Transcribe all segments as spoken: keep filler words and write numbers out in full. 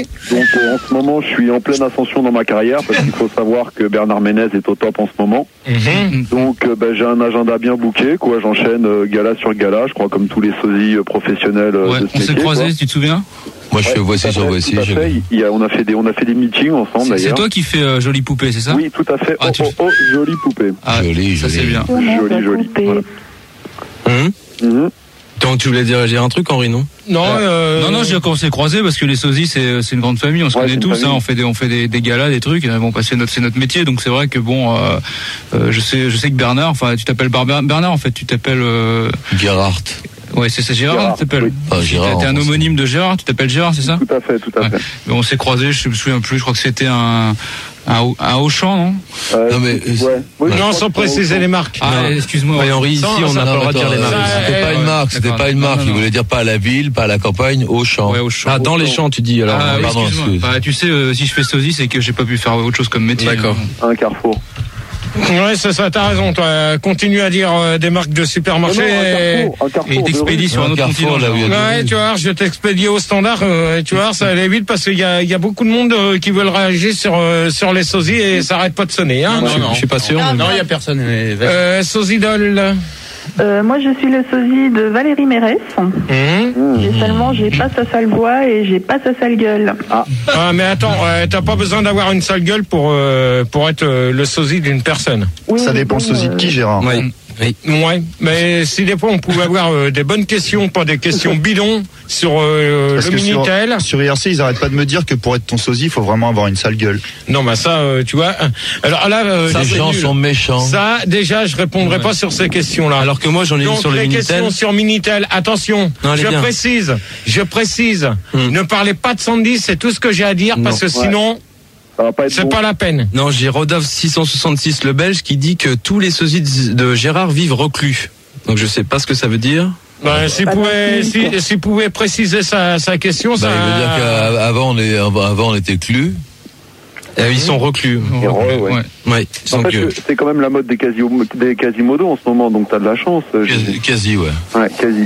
Donc euh, en ce moment, je suis en pleine ascension dans ma carrière parce qu'il faut savoir que Bernard Ménez est au top en ce moment. Mm-hmm. Donc euh, bah, j'ai un agenda bien booké, quoi. J'enchaîne euh, gala sur gala, je crois comme tous les sosies euh, professionnels euh, ouais, de ce on métier. s'est croisés, Quoi. tu te souviens? Moi, je ouais, fais voici sur voici. Tout à fait. Il y a, on a fait des, on a fait des meetings ensemble c'est, d'ailleurs. c'est toi qui fais euh, Jolie Poupée, c'est ça? Oui, tout à fait. Ah, oh, tu... oh, oh, jolie poupée. Ah, joli, ça joli. c'est bien. Joli, joli. Voilà. Hum Mm-hmm. Donc tu voulais dire, dire un truc, Henri, non? Non, euh... non, non, je dis qu'on s'est croisés parce que les sosies, c'est, c'est une grande famille, on se Ouais, connaît tous, hein, on fait des, on fait des, des galas, des trucs, hein, bon, c'est notre, c'est notre métier, donc c'est vrai que bon, euh, euh, je sais, je sais que Bernard, enfin, tu t'appelles Bar- Bernard, en fait, tu t'appelles, euh... Gerhardt. Ouais, c'est, c'est Gérard, Gérard, tu t'appelles. oui. Ah, Gérard, T'es un on homonyme de Gérard, tu t'appelles Gérard, c'est ça? Tout à fait, tout à ouais. fait. Mais on s'est croisés, je me souviens plus, je crois que c'était un, un, un Auchan, non? Euh, Non, mais- ouais. Oui, non, je sans crois que préciser les marques. Ah, excuse-moi. Ouais, Henri, ici, on n'a pas le droit de dire les Non, marques. C'était Ça, pas eh, une marque, c'était d'accord. pas une Non, marque. non, Il non. voulait dire pas à la ville, pas à la campagne, au champ. Ouais, au champ. Ah, dans les champs, tu dis, alors. Ah, oui, pardon, excuse-moi. excuse. Bah, tu sais, euh, si je fais sosie, c'est que j'ai pas pu faire autre chose comme métier. D'accord. hein. Un Carrefour. Ouais, c'est ça, t'as raison, toi. Continue à dire euh, des marques de supermarché. Non, non, un et... Carrefour, un Carrefour Et il de t'expédie rue. sur un Un autre Carrefour, continent. là où il y a genre. Ouais, tu vois, je vais t'expédier au standard, euh, et tu vois, ça allait vite parce qu'il y a, il y a beaucoup de monde euh, qui veulent réagir sur, euh, sur les sosies et ça arrête pas de sonner, hein. Non, non, je suis pas sûr. mais- Non, il n'y a personne. mais vas-y. Euh, Sosidol. Euh, moi, je suis le sosie de Valérie Mérès. Hum. Et seulement, j'ai pas sa sale voix et j'ai pas sa sale gueule. Ah, Ah, mais attends, euh, t'as pas besoin d'avoir une sale gueule pour, euh, pour être euh, le sosie d'une personne. Oui, Ça mais dépend bon, sosie de euh, qui, Gérard. Ouais. Oui. Ouais, mais si des fois on pouvait avoir euh, des bonnes questions, pas des questions bidons sur euh, Parce le que sur, Minitel. sur I R C, ils arrêtent pas de me dire que pour être ton sosie, il faut vraiment avoir une sale gueule. Non, bah ça, euh, tu vois. Alors là, euh, Les c'est gens nul. sont méchants. Ça, déjà, je répondrai Ouais. pas sur ces questions-là. Alors que moi, j'en ai une Donc sur le les Minitel. questions sur Minitel, attention, Non, elle est je bien. précise, je précise, Hmm. ne parlez pas de Sandy, c'est tout ce que j'ai à dire, Non. parce que Ouais. sinon, ça va pas être c'est bon. pas la peine. Non, j'ai Rodolphe six cent soixante-six, le Belge, qui dit que tous les sosies de de Gérard vivent reclus. Donc je sais pas ce que ça veut dire. Ben, s'il Pas pouvait, d'intimité. si, s'il pouvait préciser sa, sa question, Bah, ça. il veut dire qu'avant on, est, avant, on était clus. Euh, ils sont reclus. Et re, ouais. Ouais. Ouais, ils sont En fait, que- c'est- c'est quand même la mode des quasi des quasimodo en ce moment, donc t'as de la chance. euh, Quasi, Jésus. quasi, ouais. Ouais, quasi.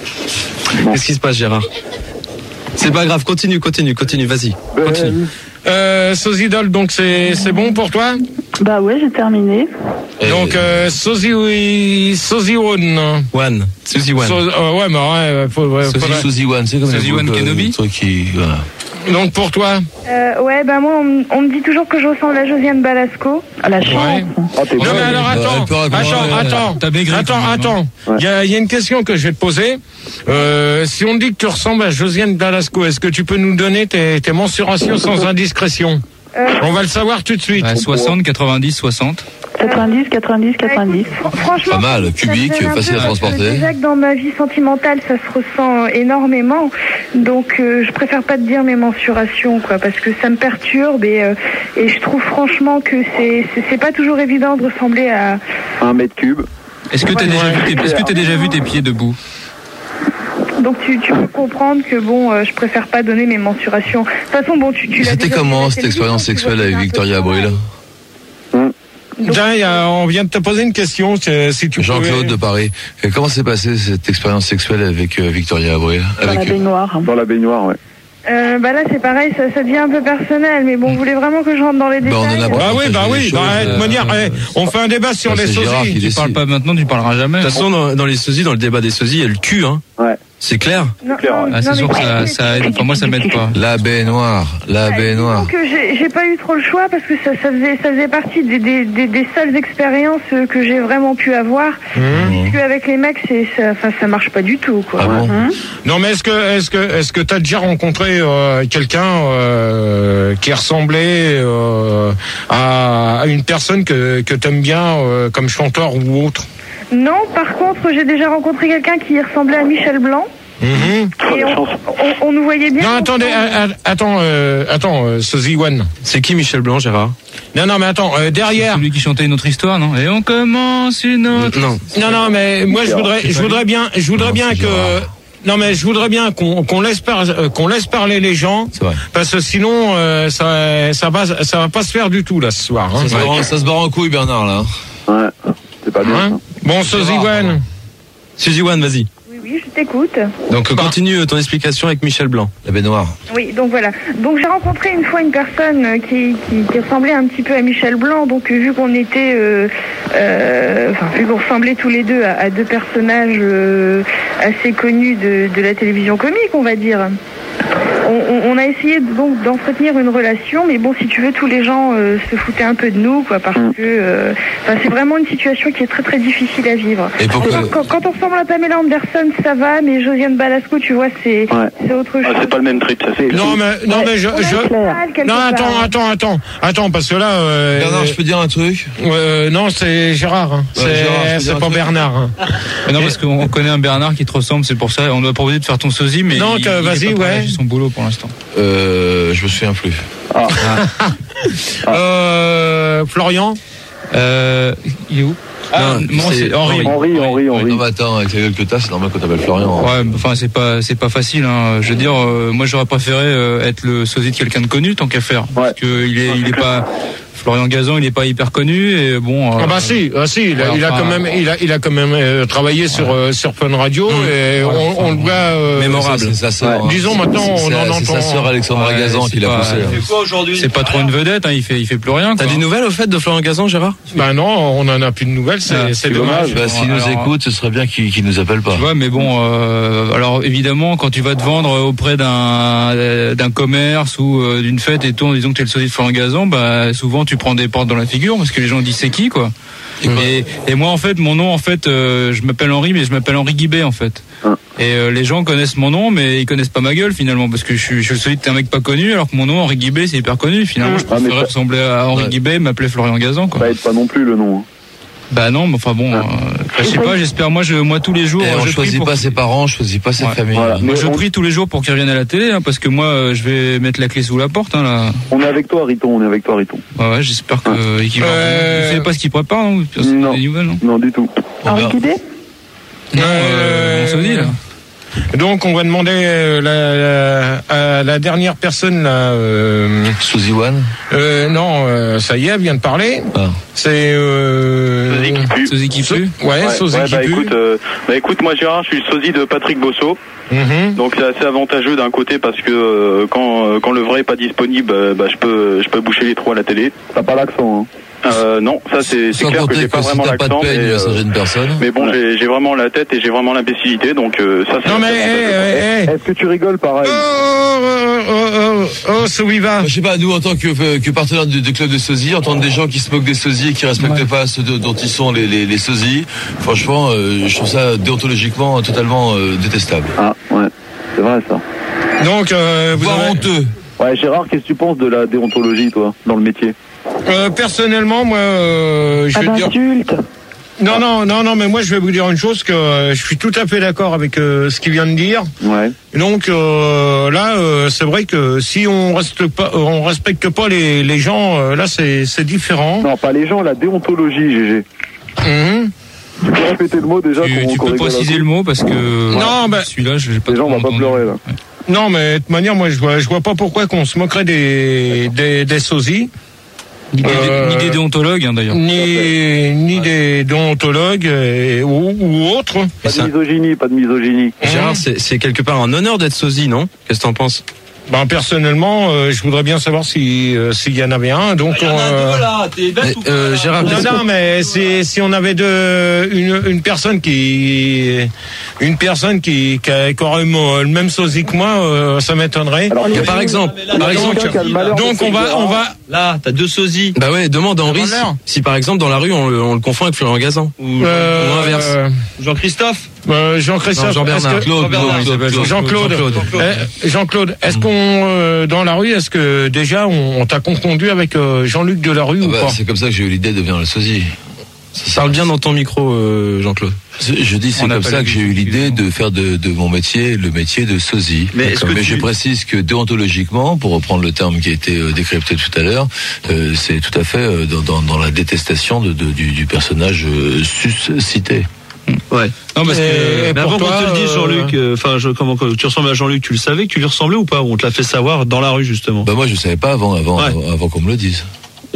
Bon. Qu'est-ce qui se passe, Gérard? C'est pas grave, continue, continue, continue, vas-y. Continue. Euh, Sosidol, donc c'est, c'est bon pour toi? Bah ouais, j'ai terminé. Et- Donc, euh, Sosi, oui, Sosi One. One, Suzy One. So- euh, ouais, mais ouais, faut, ouais, Suzy, faudrait- Suzy One, c'est comme Suzy les One boucles, Kenobi le truc qui, voilà. Donc pour toi? Euh, ouais, bah moi, on, m- on me dit toujours que je ressemble à Josiane Balasco. À la chance. Ouais. Ah, t'es Non bon. mais alors elle attends, peut raconter- attends, ouais, attends, t'as maigri attends, quand même, attends. hein. Il y a, il y a une question que je vais te poser. Euh, si on dit que tu ressembles à Josiane Balasco, est-ce que tu peux nous donner tes, tes mensurations sans indiscrétion? Euh, On va le savoir tout de suite. Ouais, soixante, quatre-vingt-dix, soixante. quatre-vingt-dix, quatre-vingt-dix, quatre-vingt-dix. Fr- Franchement, Pas mal, ça cubique, me gêne un facile peu à parce que transporter. Déjà que dans ma vie sentimentale, ça se ressent énormément. Donc, euh, je préfère pas te dire mes mensurations, quoi, parce que ça me perturbe et, euh, et je trouve franchement que c'est c'est- c'est pas toujours évident de ressembler à. Un mètre cube. Est-ce que t'as Ouais, déjà ouais. vu tes, est-ce que t'as déjà vu tes pieds debout? Donc, tu, tu peux comprendre que bon, euh, je préfère pas donner mes mensurations. De toute façon, bon, tu. tu l'as C'était déjà comment vu à la cette expérience télévision, tu sexuelle vois, avec c'est un peu Victoria pareil. Abril? Donc, Tiens, il y a- on vient de te poser une question, si si tu Jean-Claude pouvais- de Paris. Et comment s'est passée cette expérience sexuelle avec euh, Victoria Abril? Dans la Avec, euh, baignoire. Dans la baignoire, ouais. Euh, bah là c'est pareil, ça, ça devient un peu personnel, mais bon, vous voulez vraiment que je rentre dans les Bah, on détails? en a Bah pas. oui, bah Partager oui. les Bah, choses, de euh, manière, eh, on fait un débat sur bah, les c'est Gérard sosies. qui Tu parles décide. pas maintenant, tu parleras jamais. De toute façon, dans, dans les sosies, dans le débat des sosies, il y a le cul, hein. Ouais. C'est clair. Non, clair, non, ouais. Ah, c'est non, sûr mais que ça, c'est- ça aide. Enfin, moi, ça m'aide pas. La baignoire, la Ouais, baignoire. disons que j'ai j'ai pas eu trop le choix parce que ça, ça faisait ça faisait partie des, des, des, des seules expériences euh, que j'ai vraiment pu avoir. Puisque avec les mecs, c'est ça, enfin ça marche pas du tout, quoi. Ah bon? Hein. Non, mais est-ce que, est-ce que, est-ce que t'as déjà rencontré euh, quelqu'un euh, qui ressemblait euh, à, à une personne que que t'aimes bien euh, comme chanteur ou autre? Non, par contre, j'ai déjà rencontré quelqu'un qui ressemblait à Michel Blanc. Mhm. Et on, on, on nous voyait bien. Non, attendez, a- a- attends, euh, attends, euh, Sosie One. C'est qui Michel Blanc, Gérard? Non, non, mais attends, euh, derrière. Celui qui chantait une autre histoire, non? Et on commence une autre. Non. Non, non, mais moi je voudrais, je voudrais bien, je voudrais Non, bien c'est que. Gérard. Non, mais je voudrais bien qu'on qu'on laisse par- euh, qu'on laisse parler les gens, C'est vrai. parce que sinon euh, ça ça va ça va pas se faire du tout là ce soir. Hein. Ça se, barre, en- ça se barre en couille, Bernard, là. Ouais. C'est pas bien. Hein ça. Bon, Sosie Gérard, One. Suzy One, vas-y. Oui, oui, vas-y, je t'écoute. Donc continue ton explication avec Michel Blanc. La baignoire. Oui, donc voilà. Donc j'ai rencontré une fois une personne qui, qui, qui ressemblait un petit peu à Michel Blanc. Donc vu qu'on était, euh, euh, enfin vu qu'on ressemblait tous les deux à, à deux personnages euh, assez connus de, de la télévision comique, on va dire. On, on, on a essayé donc d'entretenir une relation, mais bon, si tu veux, tous les gens euh, se foutaient un peu de nous, quoi, parce que euh, c'est vraiment une situation qui est très très difficile à vivre. Et pourquoi... quand, quand, quand on ressemble à Pamela Anderson, ça va, mais Josiane Balasco, tu vois, c'est Ouais. c'est autre chose. Ah, c'est pas le même trip, ça c'est. Non mais non Ouais, mais je, on a je... le mal, quelque non part. attends attends attends attends parce que là euh, Bernard, je peux dire un truc? euh, non c'est Gérard hein. Ouais, c'est Gérard, je peux c'est dire un pas truc Bernard hein. Mais non, parce qu'on connaît un Bernard qui te ressemble, c'est pour ça. On doit proposer de faire ton sosie, mais Non, il, que- il est vas-y, pas prêt à ouais. faire son boulot pour l'instant. Euh, je me souviens plus. Euh, Florian. Euh, il est où Ah, non, c'est c'est Henri. Henri, Henri, Henri. Non, mais attends, avec la gueule que t'as, c'est normal qu'on t'appelle Florian. Ouais, mais enfin c'est pas c'est pas facile. Hein. Je veux dire, euh, moi j'aurais préféré euh, être le sosie de quelqu'un de connu tant qu'à faire, parce que il est il est pas Florian Gazan, il est pas hyper connu et bon. Euh, Ah bah si, ah si, il a, ouais, il a enfin, quand même, il a, il a quand même euh, travaillé sur euh, sur Fun Radio et Ouais, on, on le voit. euh, Mémorable. C'est sa sœur. hein. Disons maintenant, C'est- on c'est- en C'est sa entend. sœur Alexandra Ouais, Gazan c'est qui l'a pas- poussé. il hein. C'est pas trop une vedette, hein, il fait il fait plus rien. T'as quoi. des nouvelles au fait de Florian Gazan, Gérard? Bah non, on en a plus de nouvelles, c'est Ah, c'est c'est dommage. Bah, s'il nous Alors, écoute, ce serait bien qu'il qu'il nous appelle pas. Tu vois, mais bon, euh, alors évidemment, quand tu vas te vendre auprès d'un euh, d'un commerce ou euh, d'une fête et tout, en disant que t'es le sosie de Florian Gazan, bah souvent tu prends des portes dans la figure parce que les gens disent c'est qui quoi. Et, et moi en fait, mon nom en fait, euh, je m'appelle Henri, mais je m'appelle Henri Guibet en fait. Ah. Et euh, les gens connaissent mon nom, mais ils connaissent pas ma gueule finalement, parce que je suis, je suis le sosie de un mec pas connu, alors que mon nom Henri Guibet c'est hyper connu. Finalement, je Ah, mais préférais ça- ressembler à Henri Ouais. Guibet, et m'appeler Florian Gazan quoi. Ça aide pas non plus le nom. hein. Bah non, mais enfin bon, euh, je sais pas, j'espère moi, je, moi tous les jours, Et on je prie choisit pour pas que- ses parents, on choisit pas sa Ouais. famille. Voilà. Moi, Mais je on- prie tous les jours pour qu'il revienne à la télé, hein, parce que moi, euh, je vais mettre la clé sous la porte. Hein, là. On est avec toi, Riton, on est avec toi, Riton. Ouais, ouais, j'espère que qu'il va Euh, revenir. Vous savez pas ce qu'il prépare, non Personne non. n'a des nouvelles, non Non, du tout. On Henri verra. Guibet Non, Euh, euh, on se dit, là. Donc on va demander euh, la, la, à la dernière personne là. Euh, Suzy One. euh, non, euh, ça y est, elle vient de parler. Ah. C'est. Euh, Sosie qui pue. Sosie qui pue. Ouais, Sosie ouais, qui bah, pue. écoute, euh, bah écoute, moi Gérard, je suis le sosie de Patrick Bosso. Mhm. Donc c'est assez avantageux d'un côté parce que euh, quand euh, quand le vrai est pas disponible, euh, bah je peux je peux boucher les trous à la télé. T'as pas l'accent, hein euh, Non, ça c'est c'est Sans clair que compter j'ai que pas si vraiment t'as pas de l'accent. paix, Mais, il va changer euh, une personne. mais bon, j'ai j'ai vraiment la tête et j'ai vraiment l'imbécilité, donc euh, ça c'est. Non mais, assez eh, avantageux. eh, eh. Est-ce que tu rigoles pareil? Oh, oh, oh, oh, oh, oh, Souiva. Je sais pas, nous en tant que, que partenaire du, du club de sosies, entendre des gens qui se moquent des sosies et qui respectent pas ceux de- dont ils sont les, les, les sosies, franchement, euh, je trouve ça déontologiquement totalement euh, détestable. Ah ouais, c'est vrai ça. Donc, euh, vous Voire avez- honteux. Ouais, Gérard, qu'est-ce que tu penses de la déontologie, toi, dans le métier? euh, personnellement, moi, euh, je Pas vais te dire. d'insulte. Non, non, non, non, mais moi, je vais vous dire une chose que euh, je suis tout à fait d'accord avec euh, ce qu'il vient de dire. Ouais. Donc euh, là, euh, c'est vrai que si on reste pas, euh, on respecte pas les, les gens, euh, là, c'est c'est différent. Non, pas les gens, la déontologie, G G. Mhm. Tu peux répéter le mot déjà Tu, qu'on tu qu'on peux rigole un préciser coup le mot parce que Non, bah- celui-là, je l'ai pas Les gens trop vont pas entendu. pleurer, là. Non, mais de toute manière, moi, je vois, je vois pas pourquoi qu'on se moquerait des des, des sosies. Ni des, Euh, ni des déontologues, hein, d'ailleurs. Ni, ni des déontologues euh, ou, ou autres. Pas ça- de misogynie, pas de misogynie. Gérard, c'est c'est quelque part un honneur d'être sosie, non? Qu'est-ce que t'en penses? Ben, personnellement, euh, je voudrais bien savoir si euh, s'il y en avait un. Donc, euh, là, t'es bête ou euh, Gérard, non, qu'est-ce non, mais si, si on avait de, une, une personne qui, une personne qui, qui, a- qui aurait le même sosie que moi, euh, ça m'étonnerait. Alors, que- par exemple, par exemple, quelqu'un qui a le malheur de Donc on va, faire on Gérard. va. là, t'as deux sosies. Bah ouais, demande à Henri si, Demande-leur. si par exemple dans la rue on le, on le confond avec Florian Gazan. Ou, Euh, ou l'inverse. euh, Jean-Christophe. euh, Jean-Christophe, Non, Jean-Bernard. est-ce que- Claude, Jean-Bernard, Claude, il s'appelle Claude, Jean-Claude, Jean-Claude. Eh, Jean-Claude, est-ce qu'on euh, dans la rue, est-ce que déjà on, on t'a confondu avec euh, Jean-Luc Delarue Ah ou bah, pas? c'est comme ça que j'ai eu l'idée de devenir le sosie. Ça, Parle bien dans ton micro, euh, Jean-Claude. C'est- Je dis, c'est On comme appelle ça que j'ai eu l'idée excusez-moi. de faire de, de mon métier le métier de sosie. Mais est-ce que Mais tu- je précise que déontologiquement, pour reprendre le terme qui a été euh, décrypté tout à l'heure, euh, c'est tout à fait euh, dans, dans, dans la détestation de, de- du, du personnage euh, suscité. Ouais. Non, parce Et- que. et Mais avant pour qu'on toi, te le dise, euh, Jean-Luc, euh, enfin, je, comment que tu ressembles à Jean-Luc, tu le savais, que tu lui ressemblais ou pas? Ou on te l'a fait savoir dans la rue, justement. Bah moi je savais pas avant avant Ouais. avant, avant qu'on me le dise.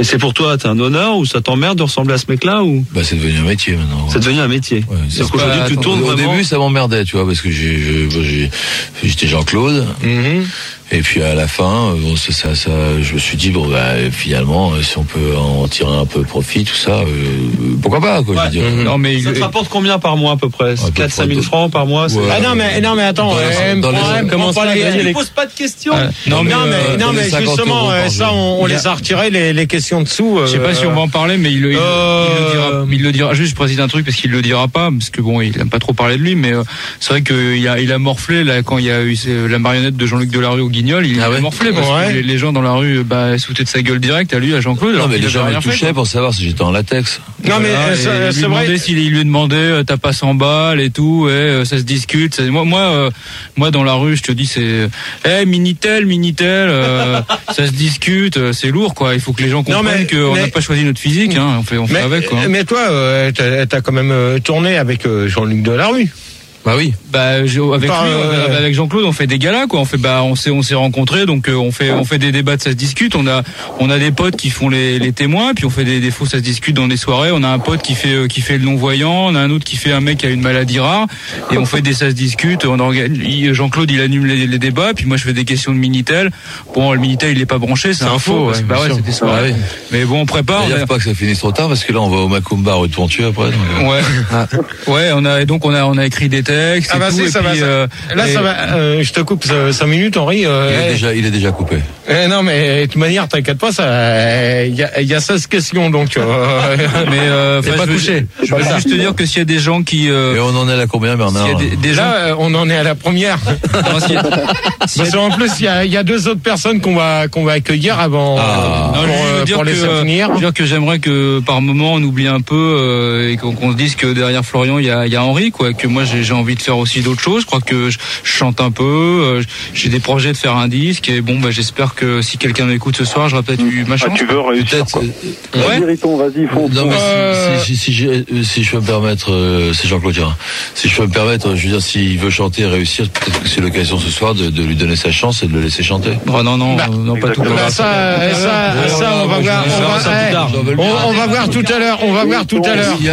Et c'est pour toi, t'es un honneur ou ça t'emmerde de ressembler à ce mec-là ou? Bah, c'est devenu un métier maintenant. C'est devenu un métier. Ouais, c'est qu'aujourd'hui, tu tournes au vraiment. Au début, ça m'emmerdait, tu vois, parce que j'ai, j'ai, j'étais Jean-Claude. Mm-hmm. Et puis à la fin, bon, ça, ça, ça, je me suis dit bon, bah, finalement, si on peut en tirer un peu profit, tout ça, euh, pourquoi pas, quoi. Ouais. Je veux dire. Non, mais ça te rapporte combien par mois à peu près? quatre à cinq mille francs par mois. Ouais. Ah non mais non mais attends, euh, dans problème, les, comment ça les... ne pose pas de questions. Euh, non, mais, non mais non mais justement euh, ça on, on les a retirés les, les questions dessous. Euh, je sais pas si on va en parler, mais il, il, euh... il, le, dira, il le dira. Juste je précise un truc parce qu'il le dira pas, parce que bon, il aime pas trop parler de lui, mais euh, c'est vrai qu'il a il a morflé là quand il y a eu la marionnette de morflé Delarue au Guignol, il ah a ouais. morflé parce ouais. que les, les gens dans la rue bah sautaient de sa gueule direct à lui, à Jean-Claude. Non mais les gens me touchaient pour savoir si j'étais en latex. Non mais voilà, c'est, c'est vrai. S'il il lui demandait t'as pas cent balles et tout, et ça se discute. Ça, moi moi euh, moi dans la rue je te dis c'est eh hey, Minitel Minitel euh, ça se discute, c'est lourd quoi. Il faut que les gens comprennent qu'on n'a pas choisi notre physique, hein. On fait on fait mais, avec quoi. Mais toi euh, t'as, t'as quand même euh, tourné avec euh, Jean-Luc Delarue. Bah oui. Bah avec lui, euh... avec Jean-Claude, on fait des galas quoi. On fait bah on s'est on s'est rencontrés, donc euh, on fait on fait des débats, ça se discute. On a on a des potes qui font les les témoins, puis on fait des des faux, ça se discute dans des soirées. On a un pote qui fait euh, qui fait le non-voyant, on a un autre qui fait un mec qui a une maladie rare, et on fait des ça se discute. On organise, Jean-Claude il anime les, les débats, puis moi je fais des questions de Minitel. Bon le Minitel il est pas branché, c'est, c'est un faux. Ouais, bah ouais, c'est des soirées. Ouais. Mais bon on prépare. Il n'y a pas que ça finisse trop tard parce que là on va au Macumba rue de Pontieux après. Donc... Ouais. Ah. Ouais on a donc on a on a écrit des textes. Ah bah si, ça puis, va, euh, là et... ça va. Euh, je te coupe cinq minutes, Henri. Euh, il, est déjà, il est déjà coupé. Euh, non, mais de toute manière, t'inquiète pas, ça. Il y a, y a seize questions, donc. Euh, mais euh, t'es pas je couché. Veux, je veux juste te dire que s'il y a des gens qui. Euh, et on en est à la combien, Bernard? S'il y a des, des Là, gens... on en est à la première. Non, si, si Parce qu'en plus, il y a, y a deux autres personnes qu'on va qu'on va accueillir avant ah. non, pour, euh, pour les soutenir. Je veux dire que j'aimerais que par moment on oublie un peu euh, et qu'on, qu'on se dise que derrière Florian il y a, y a Henri, quoi. Que moi j'ai, j'ai envie de faire aussi d'autres choses. Je crois que je, je chante un peu. Euh, j'ai des projets de faire un disque et bon, bah j'espère que si quelqu'un m'écoute ce soir, j'aurai peut-être eu ma chance. Ah, tu veux réussir quoi. Ouais. Vas-y, Riton, vas-y, fonce. Non mais euh... si, si, si, si, si je peux me permettre, euh, c'est Jean-Claude Dira. Si je peux me permettre, je veux dire, s'il veut chanter et réussir, peut-être que c'est l'occasion ce soir de, de lui donner sa chance et de le laisser chanter. Oh, non, non, bah, non, pas tout. Bah, ça, ça, ça, oh, ça, on va voir. On va, on, on va voir tout à l'heure. On va voir tout à l'heure.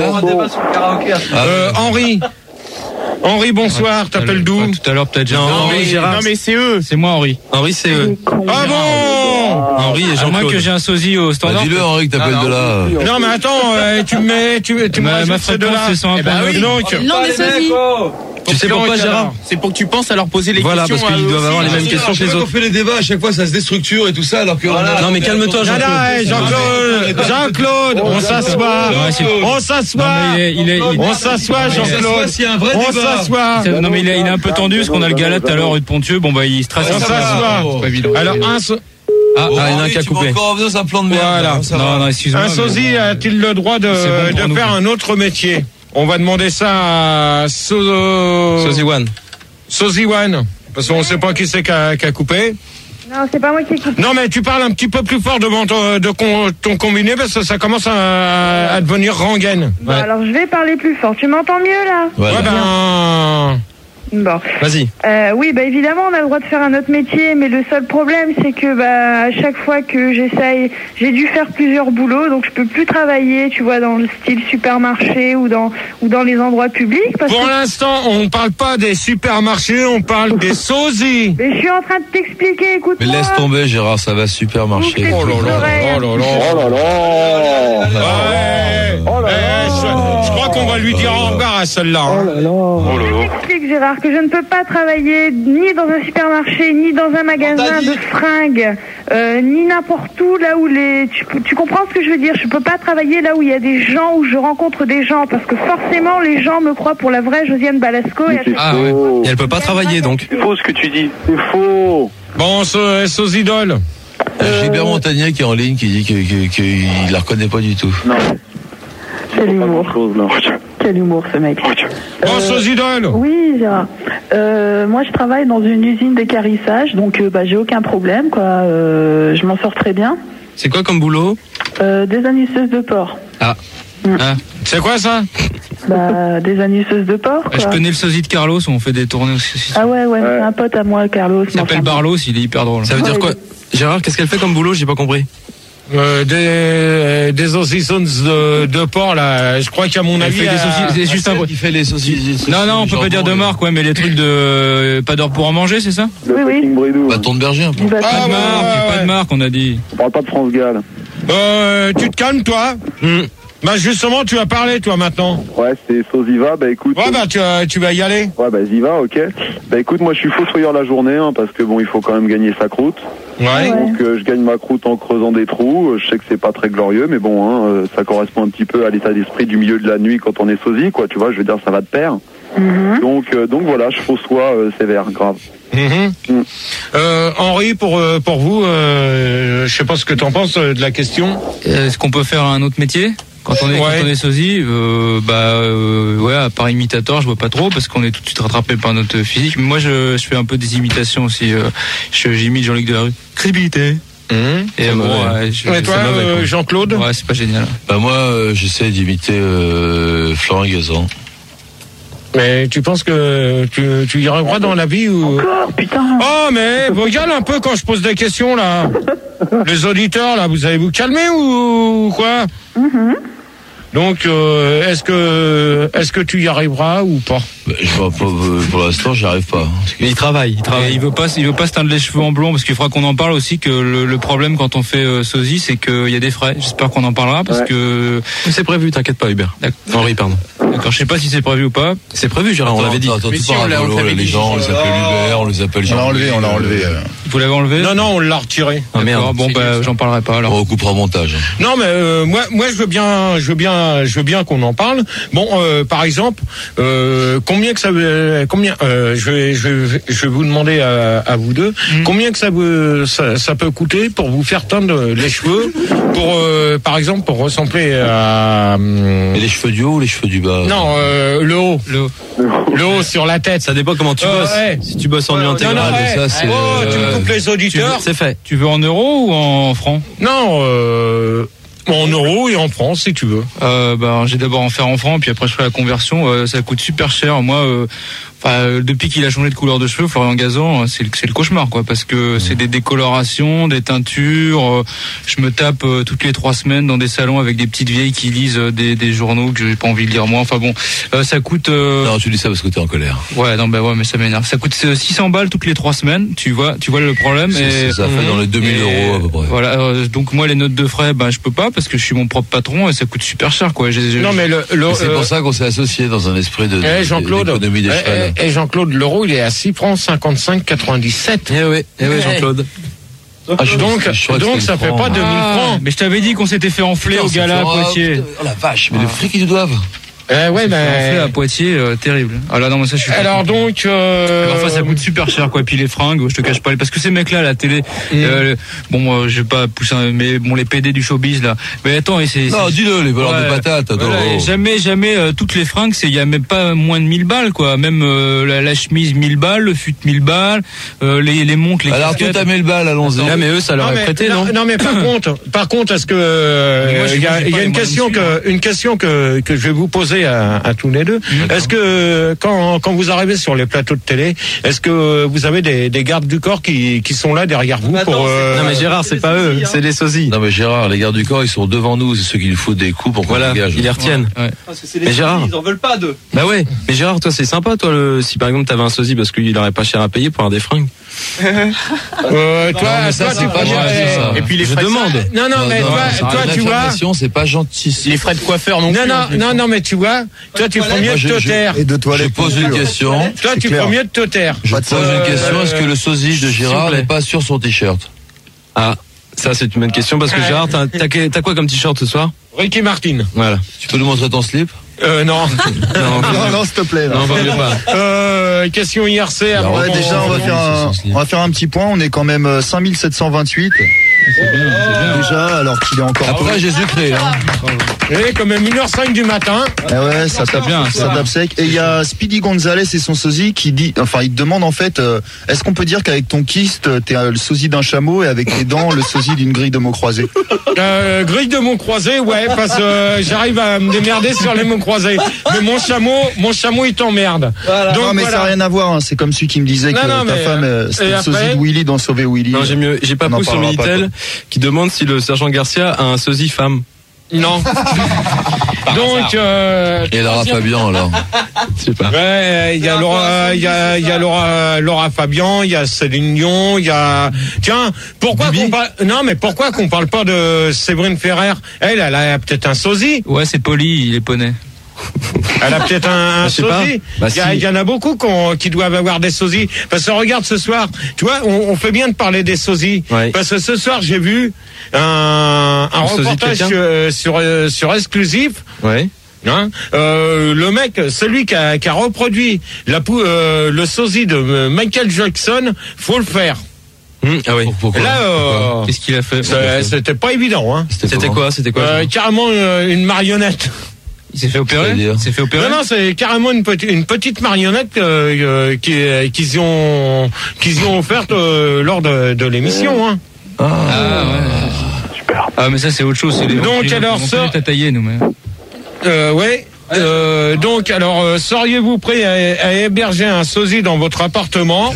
Euh, Henri. Henri, bonsoir, t'appelles d'où? Tout à l'heure, peut-être Jean. Non, Henri, Gérard. Non, mais c'est eux. C'est moi, Henri. Henri, c'est eux. Ah bon? Henri et Jean-Claude. Moi que j'ai un sosie au standard. Bah, dis-le, Henri, que t'appelles ah, de là. Non, mais attends, euh, tu me mets, tu, tu ma, ma fréquence, c'est cent un. Eh ben oui, donc. Non, des sosies. Tu sais pourquoi, Gérard? C'est pour que tu penses à leur poser les voilà, questions. Voilà, parce qu'ils doivent avoir les mêmes questions que les autres. On fait les débats, à chaque fois ça se déstructure et tout ça, alors que. Voilà. Non, mais calme-toi, Jean-Claude. Jean-Claude, Jean-Claude, on s'assoit. On s'assoit. On s'assoit, Jean-Claude. On s'assoit. Non, mais il est un peu tendu parce qu'on a le gala tout à l'heure rue de Pontieux. Bon, bah, il stresse un peu. On s'assoit. Alors, un. Ah, il y en a un qui a coupé. Encore revenir sur un plan de merde. Voilà. Non, non, excuse-moi. Un sosie a-t-il le droit de, bon de faire un autre métier? On va demander ça à so... Sosie One. Sosie One. Parce qu'on ne sait pas qui c'est qui a, qui a coupé. Non, c'est pas moi qui ai coupé. Non, mais tu parles un petit peu plus fort devant ton, de ton, ton combiné parce que ça commence à, à devenir rengaine. Bon, ouais. Alors je vais parler plus fort. Tu m'entends mieux là? Ouais, ouais ben... Bon. Vas-y. Euh, oui, bah évidemment, on a le droit de faire un autre métier, mais le seul problème, c'est que bah à chaque fois que j'essaye, j'ai dû faire plusieurs boulots, donc je peux plus travailler, tu vois, dans le style supermarché ou dans ou dans les endroits publics. Parce Pour que... l'instant, on parle pas des supermarchés, on parle des sosies. Mais je suis en train de t'expliquer, écoute-moi. Mais laisse tomber, Gérard, ça va super marcher. Oh là là, oh là là, oh là là. Oh là là. Je crois qu'on va lui dire au revoir à celle-là. Oh là là. Oh là là. Je t'explique, Gérard, que je ne peux pas travailler ni dans un supermarché, ni dans un magasin de fringues, euh, ni n'importe où, là où les... Tu, tu comprends ce que je veux dire? Je peux pas travailler là où il y a des gens, où je rencontre des gens, parce que forcément, les gens me croient pour la vraie Josiane Balasco. Et ah ouais. Et elle peut pas travailler, donc. C'est faux ce que tu dis. C'est faux. Bon, ce idoles. Euh... Gilbert Montagnier qui est en ligne, qui dit qu'il que, que, que la reconnaît pas du tout. Non. Quel humour. Quel humour, ce mec. Bon, euh, idoles. Oui, Gérard. Euh, moi, je travaille dans une usine d'équarrissage, donc euh, bah, j'ai aucun problème, quoi. Euh, je m'en sors très bien. C'est quoi comme boulot? euh, Des anisseuses de porc. Ah. Mmh. ah. C'est quoi ça? Bah, des anisseuses de porc, quoi. Je connais le sosie de Carlos, on fait des tournées aussi. Ah ouais, ouais, c'est un pote à moi, Carlos. Il s'appelle Barlos, il est hyper drôle. Ça veut dire quoi? Gérard, qu'est-ce qu'elle fait comme boulot? J'ai pas compris. Euh, des, des saucissons de, de porc là, je crois qu'à mon avis, fait des saucisses, c'est juste un Il fait les saucisses. Non, non, on peut pas dire de marque, ouais, mais les trucs de pas d'or pour en manger, c'est ça? Oui, oui. Bâton de berger un peu. Pas Ah, de ouais, marque, ouais, pas ouais. de marque, on a dit. On parle pas de France Gall. Euh, tu te calmes, toi? Hmm. Bah, justement, tu vas parler, toi, maintenant. Ouais, c'est Sosiva, bah écoute. Ouais, bah, tu, vas- tu vas y aller. Ouais, bah Ziva, ok. Bah écoute, moi je suis fossoyeur la journée, hein, parce que bon, il faut quand même gagner sa croûte. Ouais. Donc euh, je gagne ma croûte en creusant des trous. Euh, Je sais que c'est pas très glorieux, mais bon, hein, euh, ça correspond un petit peu à l'état d'esprit du milieu de la nuit quand on est sosie, quoi. Tu vois, je veux dire, ça va de pair. Mhm. Donc, euh, donc voilà, je fossoie euh, sévère, grave. Mhm. Mm. Euh, Henri, pour, euh, pour vous, euh, je sais pas ce que t'en penses euh, de la question. Est-ce qu'on peut faire un autre métier? Quand on est, Ouais. quand on est sosie, euh, bah, euh, ouais, à part imitateur, je vois pas trop parce qu'on est tout de suite rattrapé par notre physique. Mais moi, je, je fais un peu des imitations aussi. Euh, je- j'imite Jean-Luc Delarue. Crédibilité. Mhm. Et C'est bon, mauvais. ouais, je- Et c'est toi, mauvais, quoi. euh, Jean-Claude? Ouais, c'est pas génial. Bah moi, euh, j'essaie d'imiter euh, Florent Gazan. Mais tu penses que tu, tu y arriveras dans la vie ou... Encore, putain. Oh, mais regarde un peu quand je pose des questions, là. Les auditeurs, là, vous allez vous calmer ou quoi? Mhm. Donc, euh, est-ce que est-ce que tu y arriveras ou pas? Bah, je vois pas, euh, pour l'instant, j'y arrive pas. Mais il travaille, il Et travaille. il veut pas, il veut pas se teindre les cheveux en blond parce qu'il faudra qu'on en parle aussi que le, le problème quand on fait euh, sosie, c'est qu'il y a des frais. J'espère qu'on en parlera parce Ouais. que. C'est prévu, t'inquiète pas, Hubert. D'accord. Henri, pardon. D'accord, je sais pas si c'est prévu ou pas. C'est prévu, Gérard, on Attends, l'avait dit. Attends, Mais tu si, parles on l'a- on rigolo, l'avait là, les dit. gens, on les appelle Hubert, on les appelle On Jean. l'a enlevé, on l'a enlevé. euh. Vous l'avez enlevé? Non, non, on l'a retiré. Ah, merde. D'accord, bon, bah, j'en parlerai pas On alors. recoupera au montage. Non, mais euh, moi, moi, je veux bien, je veux bien, je veux bien qu'on en parle. Bon, euh, par exemple, euh, combien que ça, veut- combien, euh, je vais, je vais, je vais vous demander à, à vous deux, Mm. combien que ça, veut, ça, ça peut coûter pour vous faire teindre les cheveux, pour, euh, par exemple, pour ressembler à, hum, Et les cheveux du haut ou les cheveux du bas? non, euh, le haut, Le... le haut sur la tête. Ça dépend comment tu Euh, bosses. ouais. Si tu bosses en nuit Non, non, intégrale, ouais. ça, c'est, Oh, tu me euh, coupes les Tu veux- auditeurs. c'est fait. Tu veux en euros ou en francs? Non, euh, en euros et en francs si tu veux. Euh, bah, j'ai d'abord en faire en francs, puis après je ferai la conversion. Euh, ça coûte super cher. Moi, euh, enfin, euh, depuis qu'il a changé de couleur de cheveux, Florian Gazan, euh, c'est le, c'est le cauchemar, quoi, parce que c'est des décolorations, des teintures. euh, je me tape euh, toutes les trois semaines dans des salons avec des petites vieilles qui lisent euh, des, des journaux que j'ai pas envie de lire moi. Enfin bon, euh, ça coûte. euh, Non, tu dis ça parce que t'es en colère. Ouais, non, bah ouais, mais ça m'énerve. Ça coûte euh, six cents balles toutes les trois semaines. Tu vois, tu vois le problème. C'est- Et c'est- ça fait dans les deux mille et euros à peu près. Voilà. euh, donc moi, les notes de frais, ben je peux pas parce que je suis mon propre patron et ça coûte super cher, quoi. J'ai- j'ai- Non, mais le, le Et c'est euh, pour ça qu'on s'est associé dans un esprit de, eh, de- Jean-Claude, d'économie eh, d'échelle. eh, eh, Jean-Claude, l'euro, il est à six francs cinquante-cinq quatre-vingt-dix-sept. Eh oui, eh oui, Jean-Claude. Ah, je- Donc, je crois que donc c'était ça le fait franc. pas deux mille Ah, francs. mais je t'avais dit qu'on s'était fait enfler Putain, au c'est gala à fort. Poitiers. Oh, oh la vache, mais le fric qu'ils nous doivent. Eh ouais, On s'est fait enfler à ben. Poitiers, euh, terrible. Ah là, non, mais ça, je suis. Alors donc. Euh, Enfin, ça coûte super cher, quoi. Puis les fringues, je te cache pas. Parce que ces mecs-là, à la télé, euh, bon, euh, je vais pas pousser, un- mais bon, les P D du showbiz, là. Mais attends, et c'est. Non, c'est- dis-le, les voleurs de Ouais. patates. Attends, Voilà, et oh. jamais, jamais, euh, toutes les fringues, c'est, il y a même pas moins de mille balles, quoi. Même, euh, la, la chemise mille balles, le fut mille balles, euh, les, les montres, les Alors, tout casquettes. à mille balles, allons-y. Ah, mais eux, ça leur non, est mais, prêté, non, non? non, mais par contre, par contre, est-ce que euh, Mais moi, je- il y moi, a, j'ai il y pas a les une moyens de question suivre. que une question que que je vais vous poser à, à tous les deux. Est-ce que quand quand vous arrivez sur les plateaux de télé, est-ce que vous avez des, des gardes du corps qui qui sont là derrière vous Mais pour attends, euh, Non, mais Gérard, c'est pas eux, c'est les sosies. Non, mais Gérard, les gardes du corps, ils sont devant nous. C'est ceux qui nous foutent des coups pour qu'on Voilà, dégage. ils les retiennent. Ouais. Parce que c'est Mais les Gérard. sosies, ils en veulent pas d'eux. Bah ouais, mais Gérard, toi, c'est sympa, toi, le... si par exemple t'avais un sosie parce qu'il aurait pas cher à payer pour avoir des fringues. euh, toi, mais ça, toi, c'est tu pas prends- gentil, ça. Et puis les Je frais de- demande. Non, non, mais non, toi, c'est toi, une tu vois. affirmation, c'est pas gentil. Les frais de coiffeur non, non, non, non, non, mais tu vois, toi, tu prends mieux Moi, de je- te je- taire. Et de Je toilettes. pose une question. Toi, c'est tu clair. prends mieux de te taire. Je Pas de pose ça. une question. Euh, Est-ce que le sosie de Gérard s'il vous plaît. n'est pas sur son t-shirt? Ah, ça, c'est une bonne question parce que Ouais. Gérard, t'as, t'as, t'as quoi comme t-shirt ce soir? Ricky Martin. Voilà. Tu peux nous montrer ton slip? Euh, non. Non, Non, non, s'il te plaît. là. non, vaut mieux pas. euh, question I R C. avant Ouais, qu'on- déjà, on va faire un, on va faire un petit point. On est quand même euh, cinq mille sept cent vingt-huit. C'est bien, c'est bien. Déjà, alors qu'il est encore tôt. Après, Jésus-Christ, hein. Eh, quand même une heure cinq du matin. Eh ouais, ça tape bien, ça tape sec. Et il y a Speedy Gonzalez et son sosie qui dit, enfin, il te demande en fait, euh, est-ce qu'on peut dire qu'avec ton kyste, t'es euh, le sosie d'un chameau et avec tes dents, le sosie d'une grille de mots croisés? Euh, grille de mots croisés, ouais, parce que euh, j'arrive à me démerder sur les mots croisés. croisé. Mais mon chameau, mon chameau, il t'emmerde. Voilà. Donc, non, mais voilà. ça n'a rien à voir. Hein. C'est comme celui qui me disait Non, que non, ta mais, femme, euh, c'était et le après- sosie de Willy dans Sauver Willy. Non, j'ai mieux, j'ai pas On en poussé sur parlera pas, Minitel qui demande si le sergent Garcia a un sosie femme. Non. Donc, euh, Et Laura Fabian, alors. Je sais pas. ouais, il y a Laura, il y a, il y a Laura, Laura Fabian, il y a Céline Dion, il y a, tiens, pourquoi qu'on parle, non, mais pourquoi qu'on parle pas de Séverine Ferrer? Elle, elle a peut-être un sosie. Ouais, c'est poli, il est poney. Elle a peut-être un, un Je sais pas. sosie. Bah, il, y a, si. il y en a beaucoup qu'on- qui doivent avoir des sosies. Parce que regarde ce soir, tu vois, on, on fait bien de parler des sosies. Ouais. Parce que ce soir, j'ai vu un, un Un sosie de reportage quelqu'un sur, sur, euh, sur Exclusif. Ouais. Hein, euh, le mec, celui qui a, qui a reproduit la, pou- euh, le sosie de euh, Michael Jackson, faut le faire. Hum, ah oui. Pourquoi? Là, euh, Qu'est-ce qu'il a fait? ça- c'était pas évident. Hein. C'était quoi? C'était quoi? Euh, carrément euh, une marionnette. Il s'est fait opérer? C'est-à-dire Il s'est fait opérer? Non, non, c'est carrément une petite, une petite marionnette euh, euh, qui- qu'ils y ont, qu'ils y ont offerte euh, lors de, de l'émission. Hein. Ah, ouais. Super. Ah, mais ça, c'est autre chose. C'est les Donc, vampires. alors, On peut ça- les tatailler, nous, mais. Euh, ouais. Euh, donc, alors, euh, seriez-vous prêt à, à héberger un sosie dans votre appartement?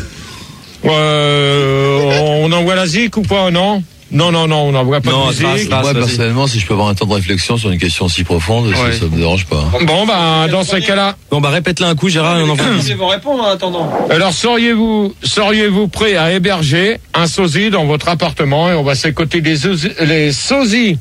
euh, On envoie la zik ou pas? Non. Non, non, non, on n'envoie pas Non, de ça, musique. ça, Moi, vas-y. personnellement, si je peux avoir un temps de réflexion sur une question si profonde, ça, Ouais. ça me dérange pas. Bon, bah, dans ce cas-là. Bon, bah, répète-le un coup, Gérard, et on envoie. Ils vont répondre en attendant. Alors, seriez-vous, seriez-vous prêt à héberger un sosie dans votre appartement? Et on va s'écouter les, sosi- les sosies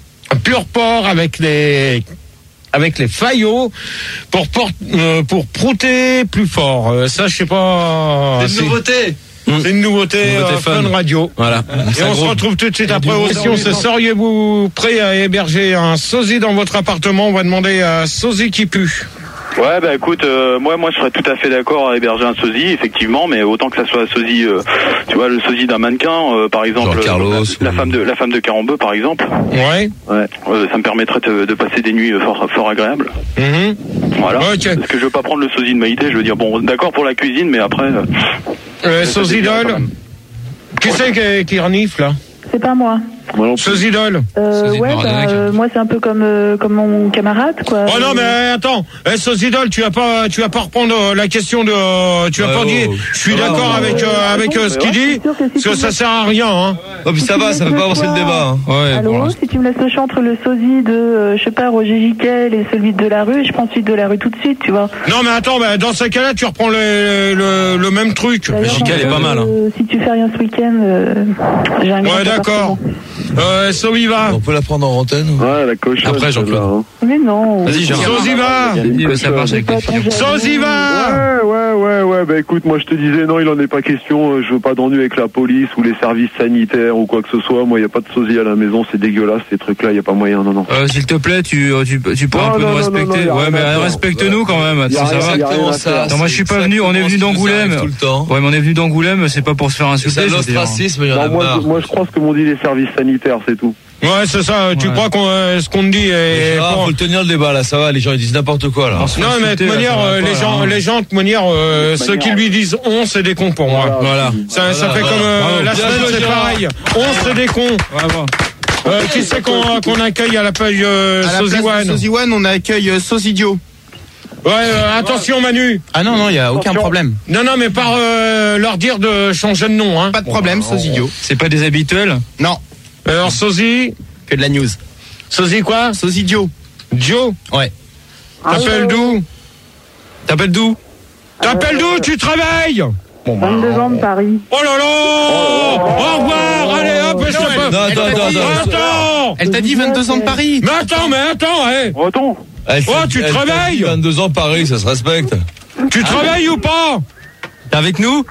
pur porc avec les, avec les faillots pour, por- euh, pour prouter plus fort. Euh, ça, je sais pas. C'est une nouveauté. C'est une nouveauté, Nouveauté euh, fun. Fun Radio. Voilà. Et Ça on se gros. retrouve tout de suite après aux questions. C'est seriez-vous prêt à héberger un sosie dans votre appartement? On va demander à sosie qui pue. Ouais, bah écoute, euh, moi, moi, je serais tout à fait d'accord à héberger un sosie, effectivement, mais autant que ça soit un sosie, euh, tu vois, le sosie d'un mannequin, euh, par exemple, Genre Carlos, la, la ou- femme de la femme de Carambeu, par exemple. Ouais. Ouais, euh, ça me permettrait de, de passer des nuits euh, fort, fort agréables. Mhm. Voilà. Ok. Parce que je veux pas prendre le sosie de Maïté, je veux dire, bon, d'accord pour la cuisine, mais après. Euh, Euh, ça, sosie c'est bien, quand idole. même. Qui c'est qui, qui renifle là? C'est pas moi. Moi non plus. Sosie idole. Euh, Sosie de ouais, Bordelac. bah, euh, moi c'est un peu comme euh, comme mon camarade, quoi. Oh non mais Euh, attends, eh, Sosidol, tu vas pas, tu vas pas reprendre euh, la question de, euh, tu vas Ouais, pas oh. dire. Je suis Ah, d'accord non, avec euh, avec euh, ce qu'il dit, C'est sûr que si parce que tu ça me- sert à rien. Hein. Oh, puis ça va, ça fait pas avancer le débat. Hein. Ouais, pour Allô, l'instant. si tu me laisses le choix entre le sosie de, euh, je sais pas, Roger Giquel et celui de la rue, je prends celui de la rue tout de suite, tu vois. Non mais attends, bah, dans ce cas-là, tu reprends le le, le même truc. D'ailleurs, Giquel est pas mal, hein. euh, Si tu fais rien ce week-end, euh, j'ai un grand Ouais d'accord. appartement. Euh, Soviva. On peut la prendre en antenne ou... Ouais, la cochonne. Après, Jean-Claude. celle-là, hein. Mais non. Vas-y, Gérard. Soziva. Il a dit, bah, ça marche avec les Pas filles. ton jaloux. Soziva. Ouais, ouais, ouais, ouais, bah écoute, moi je te disais, non, il en est pas question, euh, je veux pas d'ennui avec la police ou les services sanitaires ou quoi que ce soit, moi y a pas de sosie à la maison, c'est dégueulasse, ces trucs-là, y a pas moyen, non, non. Euh, S'il te plaît, tu, tu, tu pourras Non, un peu non, nous non, non, respecter. non, y a Ouais, rien mais à faire. respecte-nous quand même. Y a Ça rien- va. y a rien à faire. Non, moi je suis pas venu, on est venu d'Angoulême. Tout le temps. Ouais, mais on est venu d'Angoulême, c'est pas pour se faire insulter. C'est je veux dire. l'ostracisme, il y en Non, a moi, marre. je, moi je crois ce que m'ont dit les services sanitaires, c'est tout. Ouais c'est ça. Tu Ouais. crois qu'on euh, ce qu'on te dit est. Ah, bon. faut le tenir le débat là, ça va, les gens ils disent n'importe quoi là. On se fait Non mais de insulter, toute là, manière, ça va euh, pas, les là, gens, hein. les gens de toute manière, euh, ceux qui lui disent on, c'est des cons pour moi. Voilà. Ça, ça Voilà, fait voilà. comme euh, Bravo. la Bien semaine, joué, c'est Gérard. pareil. On, c'est des cons. Bravo. Euh, qui c'est qu'on qu'on accueille à la page euh, À la Sozy place One? de Sozy One, on accueille euh, Sosidio. Ouais, euh, attention Manu. Ah non, non, il y a aucun problème. Non, non, mais par euh, leur dire de changer de nom. Hein. Pas de problème, Sosidio. C'est pas des habituels? Non, Alors Sozy, que de la news. Sozy quoi? Sosidio. Joe. Ouais. T'appelles d'où? T'appelles d'où? T'appelles d'où? Tu travailles? vingt-deux ans de Paris. Oh là là! Au revoir. Allez hop, je te peux. Non, attends, attends, attends. Attends. Elle t'a dit vingt-deux ans de Paris. Mais attends, mais attends, hey. Attends, Elle Oh, fait- tu te elle fait réveilles vingt-deux ans Paris, ça se respecte. Tu travailles ou pas? T'es avec nous?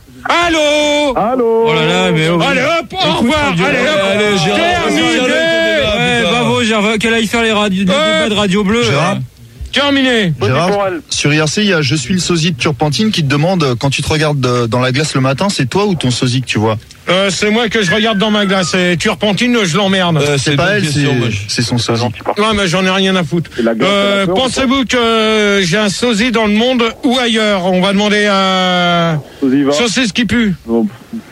Allô? allô. Oh là là, mais oh. Allez hop, au revoir. Allez hop. Allez, Gérard, Terminé. Ouais, bravo, Gérard, qu'elle aille faire les radios, les Euh, débats de Radio Bleu. Gérard. ouais. Terminé. Gérard, pour elle. sur I R C, il y a Je suis le sosie de Turpentine qui te demande, euh, quand tu te regardes euh, dans la glace le matin, c'est toi ou ton sosie que tu vois? Euh, c'est moi que je regarde dans ma glace. Et Turpentine, je l'emmerde. Euh, C'est une pas bonne elle, question, moi, c'est je- c'est son sosie. Non, mais j'en ai rien à foutre. Et la glace, Euh, elle a peur, pensez-vous que j'ai un sosie dans le monde ou ailleurs? On va demander à Sosie va. Saucisse qui pue. Bon.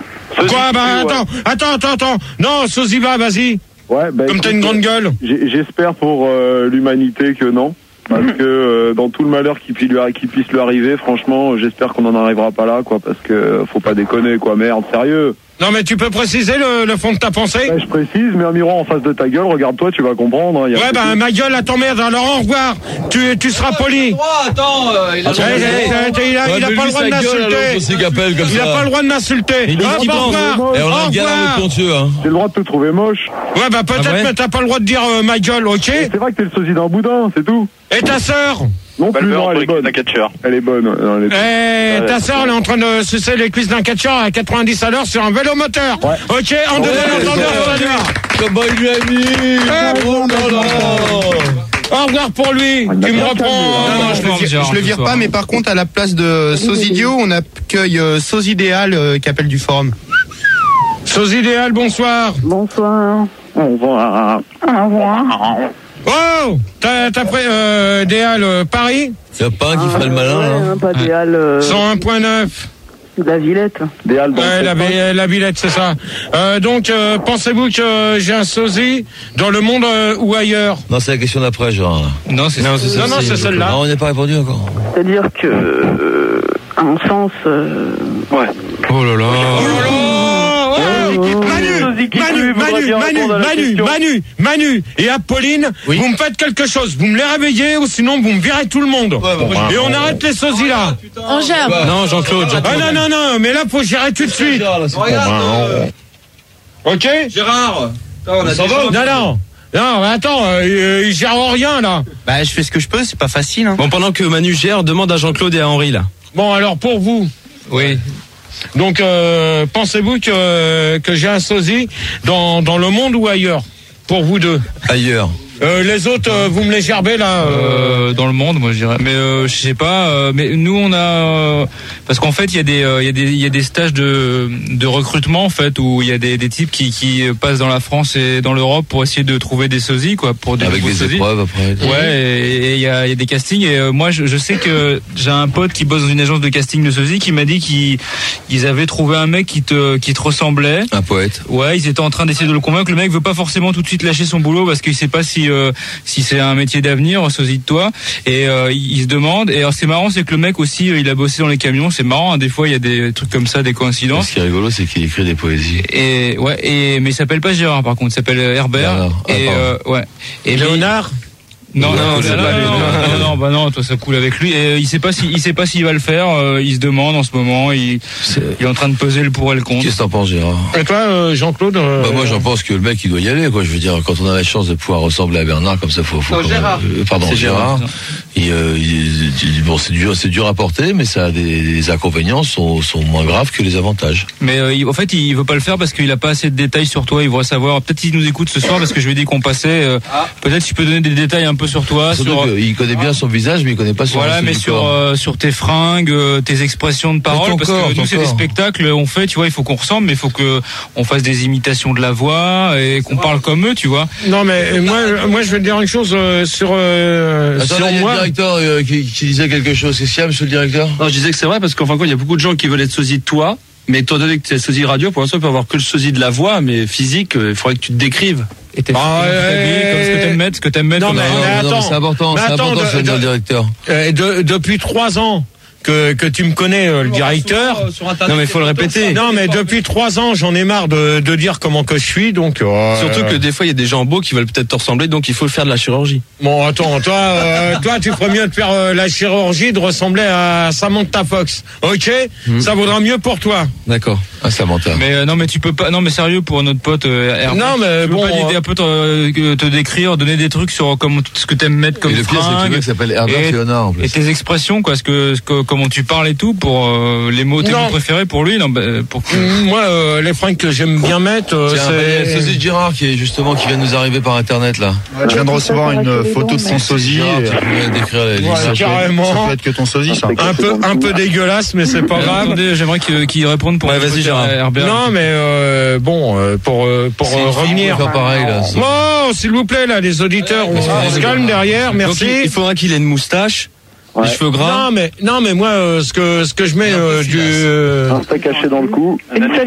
Quoi? Bah ouais. attends, attends, attends, attends. Non, Sosie va, vas-y. Ouais, bah, Comme écoute, t'as une grande gueule. j'ai- J'espère pour euh, l'humanité que non. Parce que euh, dans tout le malheur qui, pu lui, qui puisse lui arriver, franchement, j'espère qu'on n'en arrivera pas là, quoi, parce que faut pas déconner, quoi, merde, sérieux. Non, mais tu peux préciser le, le fond de ta pensée? Ouais, je précise, mets un miroir en face de ta gueule, regarde-toi, tu vas comprendre. Hein, y a ouais, bah, ma gueule, à t'emmerde, alors au revoir. Tu, tu seras poli. Attends, euh, il a, il a, il a, il a, il a pas le droit de m'insulter. Il a pas le droit de m'insulter. Au revoir. Et on a un gars ponctueux, hein. J'ai le droit de te trouver moche. Ouais, bah, peut-être, ah ouais, mais t'as pas le droit de dire euh, ma gueule, ok? C'est vrai que t'es le sosie d'un boudin, c'est tout. Et ta sœur? Non plus, non, elle est bonne. Elle est bonne. Non, elle est... Eh, ta sœur, elle est en train de sucer les cuisses d'un catcheur à quatre-vingt-dix à l'heure sur un vélo moteur. Ouais. Ok, en deuxième entendeur, salut. Comment il lui a mis? Oh là là. Au revoir pour lui. Tu me reprends. Non, non, je le vire, je le vire pas, mais par contre, à la place de Sozidio, on accueille euh, Sozidéal euh, qui appelle du forum. Sozidéal, bonsoir. Bonsoir. Au revoir. Au revoir. Oh, t'as, t'as pris euh, Déal euh, Paris? Y'a pas un qui ferait le malin, là? Ouais, pas Déal. Euh... cent un virgule neuf. La Villette. Déal, ouais, la, la, la Villette, c'est ça. Euh, donc, euh, pensez-vous que j'ai un sosie dans le monde euh, ou ailleurs? Non, c'est la question d'après, genre. Non, c'est, non, c'est, non, non, c'est celle-là. Non, on n'est pas répondu encore. C'est-à-dire que, euh, à mon sens, euh... ouais. Oh là là. Oh là là. Manu, Manu, Manu, Manu, Manu, Manu, Manu et Apolline, oui, vous me faites quelque chose, vous me les réveillez ou sinon vous me virez tout le monde. Ouais, bah, et on arrête les sosies là. On gère. Non, Jean-Claude, Jean-Claude. Ah non, non, non, mais là faut gérer tout de suite. Ok Gérard. On a non, non. Non, mais attends, euh, il gère rien là. Bah, je fais ce que je peux, c'est pas facile. Hein. Bon, pendant que Manu gère, demande à Jean-Claude et à Henri là. Bon, alors pour vous. Oui. Donc, euh, pensez-vous que, que j'ai un sosie dans, dans le monde ou ailleurs? Pour vous deux. Ailleurs. Euh, les autres, euh, vous me les gerbez là euh... Euh, dans le monde, moi je dirais. Mais euh, je sais pas. Euh, mais nous on a euh, parce qu'en fait il y a des il y a des il y a des stages de de recrutement en fait où il y a des des types qui qui passent dans la France et dans l'Europe pour essayer de trouver des sosies quoi pour des avec des sosies. Épreuves après. Ouais. Et il y a il y a des castings et euh, moi je, je sais que j'ai un pote qui bosse dans une agence de casting de sosies qui m'a dit qu'ils ils avaient trouvé un mec qui te qui te ressemblait. Un poète. Ouais, ils étaient en train d'essayer de le convaincre. Le mec veut pas forcément tout de suite lâcher son boulot parce qu'il sait pas si Euh, si c'est un métier d'avenir, sosie de toi, et euh, il, il se demande. Et alors c'est marrant, c'est que le mec aussi, euh, il a bossé dans les camions. C'est marrant, hein, des fois il y a des trucs comme ça, des coïncidences. Ce qui est rigolo, c'est qu'il écrit des poésies. Et ouais, et mais il s'appelle pas Gérard, par contre, il s'appelle Herbert. Bernard. Et ah, euh, ouais. Et Léonard. Non, non, non, non, non, non, non, non, bah non, toi ça coule avec lui. Et il sait pas si, il sait pas s'il va le faire. Euh, il se demande en ce moment. Il, il est en train de peser le pour et le contre. Qu'est-ce que t'en penses, Gérard? Et toi, euh, Jean-Claude euh... Bah moi, j'en pense que le mec, il doit y aller, quoi. Je veux dire, quand on a la chance de pouvoir ressembler à Bernard, comme ça, faut. faut non, Gérard. Euh, pardon, c'est Gérard. Et, euh, il, bon, c'est dur, c'est dur à porter, mais ça a des, des inconvénients sont, sont moins graves que les avantages. Mais euh, il, en fait, il veut pas le faire parce qu'il a pas assez de détails sur toi. Il voudrait savoir. Peut-être qu'il nous écoute ce soir parce que je lui ai dit qu'on passait. Euh, ah. Peut-être tu peux donner des détails un peu sur toi. Surtout sur il connaît bien son visage, mais il connaît pas son. Voilà, mais sur euh, sur tes fringues, euh, tes expressions de parole, parce corps, que nous c'est corps. Des spectacles, on fait, tu vois, il faut qu'on ressemble, mais il faut que on fasse des imitations de la voix et qu'on parle comme eux, tu vois. Non, mais moi, moi, je vais te dire une chose euh, sur. Euh, Attends, sur il y a moi. le directeur euh, qui, qui disait quelque chose. C'est ça, monsieur le directeur? Non, je disais que c'est vrai parce qu'en fin de compte, il y a beaucoup de gens qui veulent être sosie de toi. Mais étant donné que tu es sosie radio, pour l'instant, tu peux avoir que le sosie de la voix, mais physique, il faudrait que tu te décrives. Et t'es ah, ouais, comme ce que t'aimes mettre, ce que t'aimes mettre. Non, mais, non, mais non, attends, mais c'est important, mais c'est attends, important, de, de, de, le directeur. Euh, de, depuis trois ans que, que tu me connais, euh, le directeur. Sur, sur non, mais il faut le répéter. Non, mais depuis trois ans, j'en ai marre de, de dire comment que je suis, donc. Euh, Surtout que des fois, il y a des gens beaux qui veulent peut-être te ressembler, donc il faut faire de la chirurgie. Bon, attends, toi, euh, toi, tu ferais mieux de faire euh, la chirurgie, de ressembler à Samantha Fox, ok? Mmh. Ça vaudra mieux pour toi. D'accord. Ah, Samantha. Mais euh, non, mais tu peux pas. Non, mais sérieux pour notre pote euh, Herbert. Non, mais tu bon. peux pas l'aider un peu te, euh, te décrire, donner des trucs sur comment ce que t'aimes mettre comme et le pire, c'est que le mec s'appelle Herbert Léonard en plus. Et tes expressions, quoi, ce que, ce que comment tu parles et tout, pour euh, les mots, tes mots préférés pour lui, non, bah, pour que... Moi, euh, les fringues que j'aime bien mettre, euh, Tiens, c'est le sosie de Gérard qui est justement qui vient de nous arriver par internet là. Ouais, je viens de recevoir une photo de ton sosie. Tu peux décrire la liste. Ouais, carrément. Ça peut être que ton sosie, ça. Un peu, un peu dégueulasse, mais c'est pas grave. Attendez, j'aimerais qu'il, qu'il réponde pour. Ouais, vas-y, Gérard. Herbert. Non, mais euh, bon, euh, pour euh, pour euh, revenir. Faire pareil là. Oh, s'il vous plaît, là, les auditeurs, on, on se calme derrière, merci. Donc, il faudra qu'il ait une moustache. Ouais. Les cheveux gras. Non mais non mais moi euh, ce que ce que je mets euh, du euh... un steak caché dans le cou.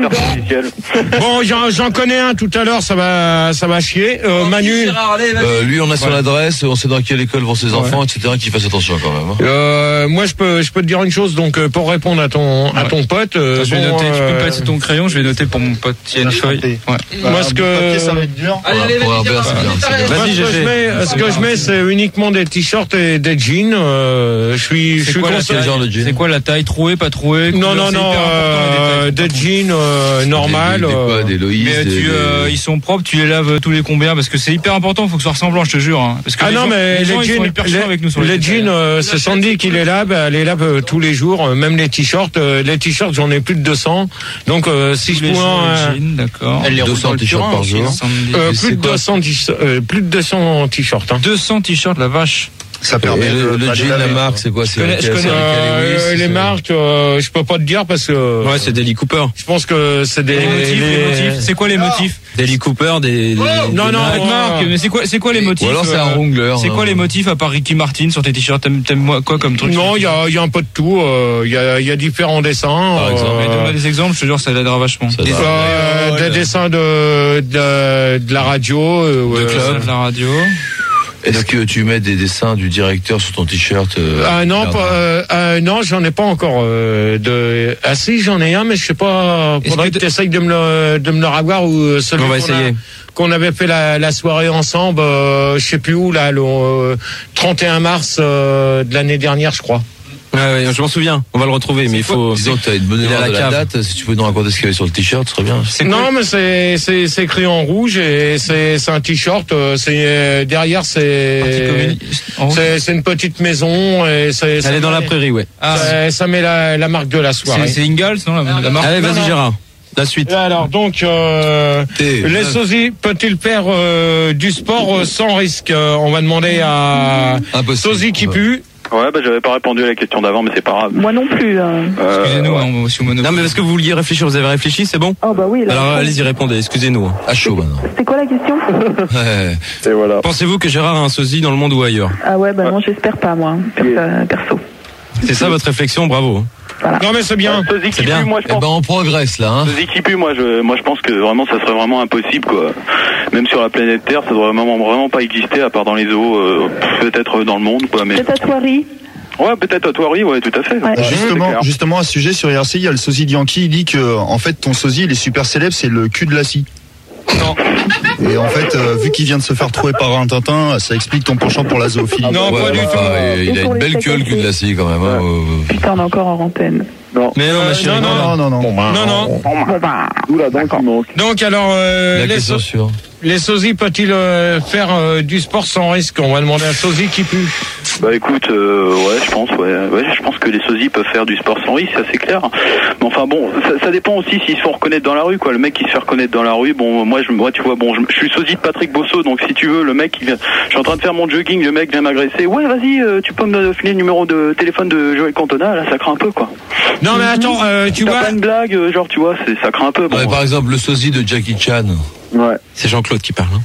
Bon, j'en, j'en connais un tout à l'heure, ça va ça va chier. Euh, Manu. Euh, lui, on a son ouais. adresse, on sait dans quelle école vont ses enfants, ouais. et cetera. Qu'il fasse attention quand même. Hein. Euh, moi, je peux je peux te dire une chose. Donc, pour répondre à ton ouais. à ton pote, euh, je vais bon, noter. Euh... Tu peux me passer ton crayon, je vais noter pour mon pote. Il y a une feuille. Ouais. Bah, moi, ce que papier, ça va être dur. Allez, allez, pour Herbert, c'est bien. C'est bien. Vas-y, ce que je mets, ce que je mets, c'est uniquement des t-shirts et des jeans. Euh, je suis je suis conseillé. C'est quoi la taille, trouée, pas trouée? Non, non, non. Euh, des jeans euh, normales. Des, des, quoi, des Loïs, mais des, tu, euh, des... ils sont propres, tu les laves tous les combien? Parce que c'est hyper important, il faut que ce soit ressemblant, je te jure. Hein. Parce que ah les non, gens, mais les, les gens, jeans, ils sont hyper chiants avec nous sur les, les jeans, euh, c'est Sandy qui les lave, elle les lave euh, tous les jours, euh, même les t-shirts. Euh, les t-shirts, j'en ai plus de deux cents. Donc, euh, si je pouvais. Euh, d'accord. Elle les deux cents t-shirts par jour. Euh, plus, de deux cents euh, plus de deux cents t-shirts. Hein. deux cents t-shirts, la vache. Ça permet et le, de le jean, la marque, c'est quoi? C'est je connais, je connais euh, les marques, euh, je peux pas te dire parce que. Ouais, c'est Daily Cooper. Je pense que c'est des. Les motifs, les... les motifs. C'est quoi les motifs? Daily Cooper, des. des oh non, des non, marques, marques. Mais c'est quoi, c'est quoi les motifs? Ou alors c'est un Wrangler. C'est quoi les motifs à part Ricky Martin sur tes t-shirts? T'aimes, t'aimes quoi comme truc? Non, il y a, il y a un peu de tout. Il y a, il y a différents dessins. Par exemple, euh... donne-moi des exemples. Je te jure, ça l'aidera vachement. Des, euh, des dessins de, de, de la radio, de club, de la radio. Est-ce que tu mets des dessins du directeur sur ton t-shirt? Euh, ah non, pas, euh, euh, non, j'en ai pas encore. Euh, de... Ah si, j'en ai un, mais je sais pas. Faudrait que, que tu essayes de me le, de me le revoir ou celui on va qu'on, essayer. A, qu'on avait fait la, la soirée ensemble. Euh, je sais plus où là, le euh, trente et un mars euh, de l'année dernière, je crois. Ouais, ouais, je m'en souviens. On va le retrouver, mais il faut. Disons que t'as une bonne mémoire de la date. Si tu peux nous raconter ce qu'il y avait sur le t-shirt, ce serait bien. C'est non, cool. mais c'est c'est c'est écrit en rouge et c'est c'est un t-shirt. C'est derrière, c'est c'est c'est une petite maison et c'est. Elle est dans la prairie, ouais. Ah, ça, ça met la la marque de la soirée. C'est, c'est Ingalls, non la, la marque. Allez, vas-y, Gérard. La suite. Et alors donc euh, les sosies peut-il faire euh, du sport euh, sans risque? euh, On va demander à Sosie qui pue. Ouais, bah j'avais pas répondu à la question d'avant, mais c'est pas grave. Moi non plus. Hein. Euh, Excusez-nous, hein, monsieur Mono. Non, mais parce que vous vouliez réfléchir, vous avez réfléchi, c'est bon? Oh bah oui. Là, alors allez-y, répondez. Excusez-nous. À chaud maintenant. C'était quoi la question? Ouais. Et voilà. Pensez-vous que Gérard a un sosie dans le monde ou ailleurs? Ah ouais, bah non, j'espère pas moi, perso. C'est ça votre réflexion, bravo. Voilà. Non mais c'est bien. Euh, c'est bien. Pue, moi, je pense... eh ben on progresse là. Hein. Sosie qui pue, moi je, moi je pense que vraiment ça serait vraiment impossible quoi. Même sur la planète Terre, ça devrait vraiment vraiment pas exister à part dans les eaux, euh, peut-être dans le monde quoi. Mais. Peut-être à Thoiry. Ouais, peut-être à Thoiry, ouais, tout à fait. Ouais. Justement, justement, à ce sujet sur I R C, il y a le sosie de Yankee, il dit que en fait ton sosie il est super célèbre, c'est le cul de la scie. Non. Et en fait, euh, vu qu'il vient de se faire trouver par un Tintin, ça explique ton penchant pour la zoophilie. Non, ouais, pas du bah, tout. Euh, il a une belle queue, le cul de la scie, quand même. Hein, ouais. Putain, on est encore en antenne. Non. Mais non, ma chérie, non, non, non, non. Bon, bah, non, non. Bon, bah. D'où la dent qui manque. Donc alors, euh, les, so- les sosies peut-il euh, faire euh, du sport sans risque? On va demander à Sosie qui pue. Bah écoute, euh, ouais, je pense, ouais, ouais, je pense que les sosies peuvent faire du sport sans risque, ça c'est clair. Mais enfin bon, ça, ça dépend aussi s'ils se font reconnaître dans la rue, quoi. Le mec qui se fait reconnaître dans la rue, bon, moi, je, moi, tu vois, bon, je, je suis sosie de Patrick Bosso, donc si tu veux, le mec, il vient, je suis en train de faire mon jogging, le mec vient m'agresser. Ouais, vas-y, euh, tu peux me filer le numéro de téléphone de Joël Cantona, là, ça craint un peu, quoi. Non mais attends, euh, tu T'as vois. pas une blague, euh, genre, tu vois, c'est, ça craint un peu. Bon, ouais, par exemple, le sosie de Jackie Chan. Ouais. C'est Jean-Claude qui parle. Hein.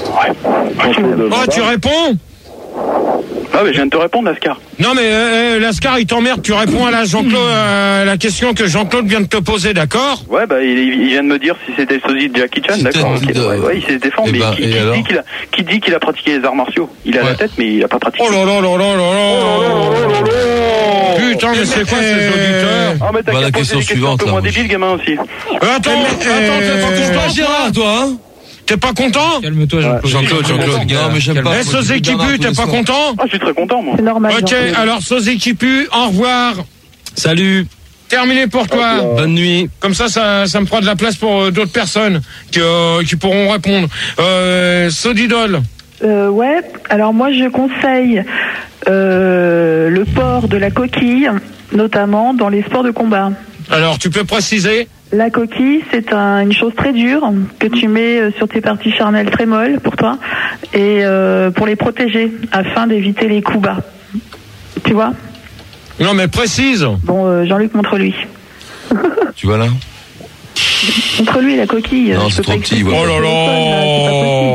Ouais. Oh, tu réponds? Ah mais je viens de te répondre, Lascar. Non mais euh, Lascar, il t'emmerde. Tu réponds à la Jean-Claude, euh, la question que Jean-Claude vient de te poser, d'accord? Ouais, bah il, il vient de me dire si c'était le sosie de Jackie Chan, d'accord. Okay. De... Ouais, ouais, il s'est défendu. Mais ben, qui, qui, dit qu'il a, qui dit qu'il a pratiqué les arts martiaux? Il a ouais. la tête, mais il a pas pratiqué. Oh là là là là là là. Putain, mais c'est quoi ces auditeurs? Ah mais t'as bah, qu'à la poser question des questions suivante, un peu là, moins moi. débiles, gamin aussi. Euh, attends, attends, t'es pas content, Gérard, toi, hein? T'es pas content? Calme-toi, Jean-Claude. Ouais. Jean-Claude, Jean-Claude. Non, mais j'aime pas. Eh, Sosie qui pue, t'es pas content? Ah, je suis très content, moi. C'est normal. Ok, alors Sosie qui pue, au revoir. Salut. Terminé pour toi. Okay. Bonne nuit. Comme ça, ça, ça me fera de la place pour euh, d'autres personnes qui, euh, qui pourront répondre. Euh, Sodidol. Euh, ouais, alors moi je conseille euh, le port de la coquille, notamment dans les sports de combat. Alors, tu peux préciser? La coquille, c'est un, une chose très dure que tu mets sur tes parties charnelles très molles pour toi et euh, pour les protéger afin d'éviter les coups bas. Tu vois? Non, mais précise. Bon, euh, Jean-Luc, montre-lui. Tu vois là? Montre-lui la coquille. Non, c'est trop petit. Ouais. Oh là là. C'est pas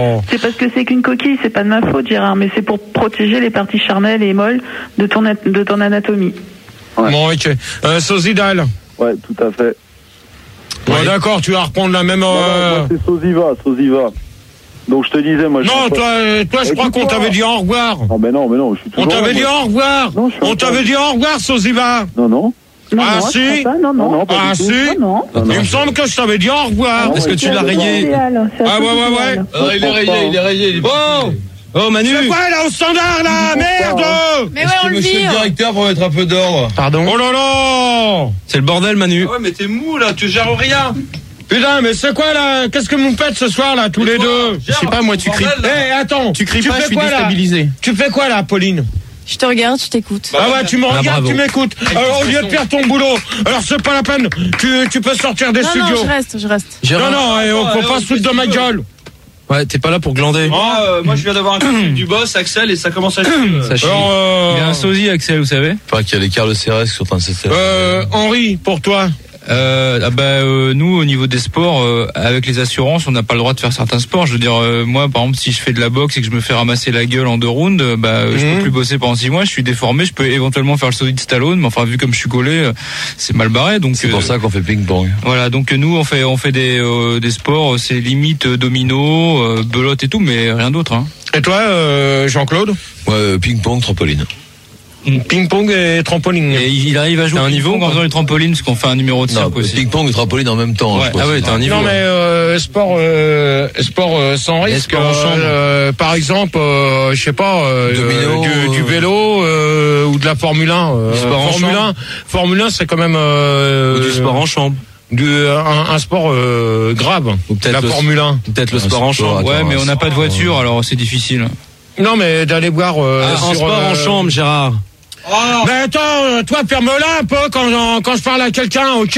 parce que c'est qu'une coquille, c'est pas de ma faute, Gérard, mais c'est pour protéger les parties charnelles et molles de ton, de ton anatomie. Ouais. Bon, ok. Euh, sosie d'âle. Ouais, tout à fait. Ouais, ouais. D'accord, tu vas reprendre la même... Non, euh... non, moi, c'est Sosiva, Sosiva. Donc je te disais, moi... Je non, toi, pas... toi, je crois qu'on t'avait dit au revoir. Non, mais non, mais non, je suis toujours... On t'avait dit au revoir. Non, on t'avait dit au revoir, Sosiva. Non, non. Non, ah non, si pas, non, non. non, pas ah du si tout. Non, non. Il me semble que je t'avais dit au revoir. Est-ce que tu l'as rayé? Ah ouais, ouais, ouais. Ah, il est rayé, il est rayé. Il est... Oh Oh Manu. C'est quoi là au standard là? Merde. Mais ouais, on le Monsieur vire. le directeur pour mettre un peu d'ordre. Pardon? Oh là là. C'est le bordel, Manu. Ah ouais, mais t'es mou là, tu gères rien. Putain, mais c'est quoi là? Qu'est-ce que vous me faites ce soir là, tous les deux? Je sais pas, moi, tu cries. Eh, attends. Tu cries tu pas, fais je suis quoi, là déstabilisé. Tu fais quoi là, Pauline? Je te regarde, je t'écoute. Ah ouais, tu me Ah, regardes, bravo. tu m'écoutes. Alors, au lieu de faire ton boulot, alors c'est pas la peine. Tu, tu peux sortir des Non, studios. non, je reste, je reste. Non, non, eh, on faut pas se foutre de ma gueule. Ouais, t'es pas là pour glander. Ah, euh, moi je viens d'avoir un coup de fil du boss, Axel, et ça commence à chier. Ça chie. Alors, euh, Il a un sosie, Axel, vous savez. Pas qu'il y a les Carlos Ceres qui sont en train de s'éteindre. euh, Henri, pour toi. Euh, ah bah euh, nous au niveau des sports euh, avec les assurances on n'a pas le droit de faire certains sports. Je veux dire euh, moi par exemple si je fais de la boxe et que je me fais ramasser la gueule en deux rounds, euh, bah mmh. je peux plus bosser pendant six mois. Je suis déformé, je peux éventuellement faire le sosie de Stallone, mais enfin vu comme je suis gaulé, euh, c'est mal barré. Donc c'est pour euh, ça qu'on fait ping-pong. Voilà donc nous on fait on fait des euh, des sports, c'est limite euh, domino, euh, belote et tout, mais rien d'autre. Hein. Et toi, euh, Jean-Claude? Ouais, euh, ping-pong, trampoline. Ping-pong et trampoline. Et il arrive à jouer un niveau en faisant les trampolines, parce qu'on fait un numéro de cirque aussi. Ping-pong et trampoline en même temps. Ouais. Je Ah ouais, t'as un niveau. Non mais euh, sport, euh, sport euh, sans risque. Euh, euh, par exemple, euh, je sais pas, euh, Domino, euh, du, du euh... vélo euh, ou de la Formule un. Euh, sport Formule en un, Formule un, c'est quand même euh, Ou du sport en chambre. Du, un, un sport euh, grave. Ou peut-être la le, Formule un. Peut-être le un sport en chambre. attends, Ouais, mais on n'a pas de voiture, euh... alors c'est difficile. Non mais d'aller voir. Euh, Ah, sur, en sport euh, en chambre, Gérard. Oh. Mais attends, toi ferme-la un peu quand, quand je parle à quelqu'un, ok?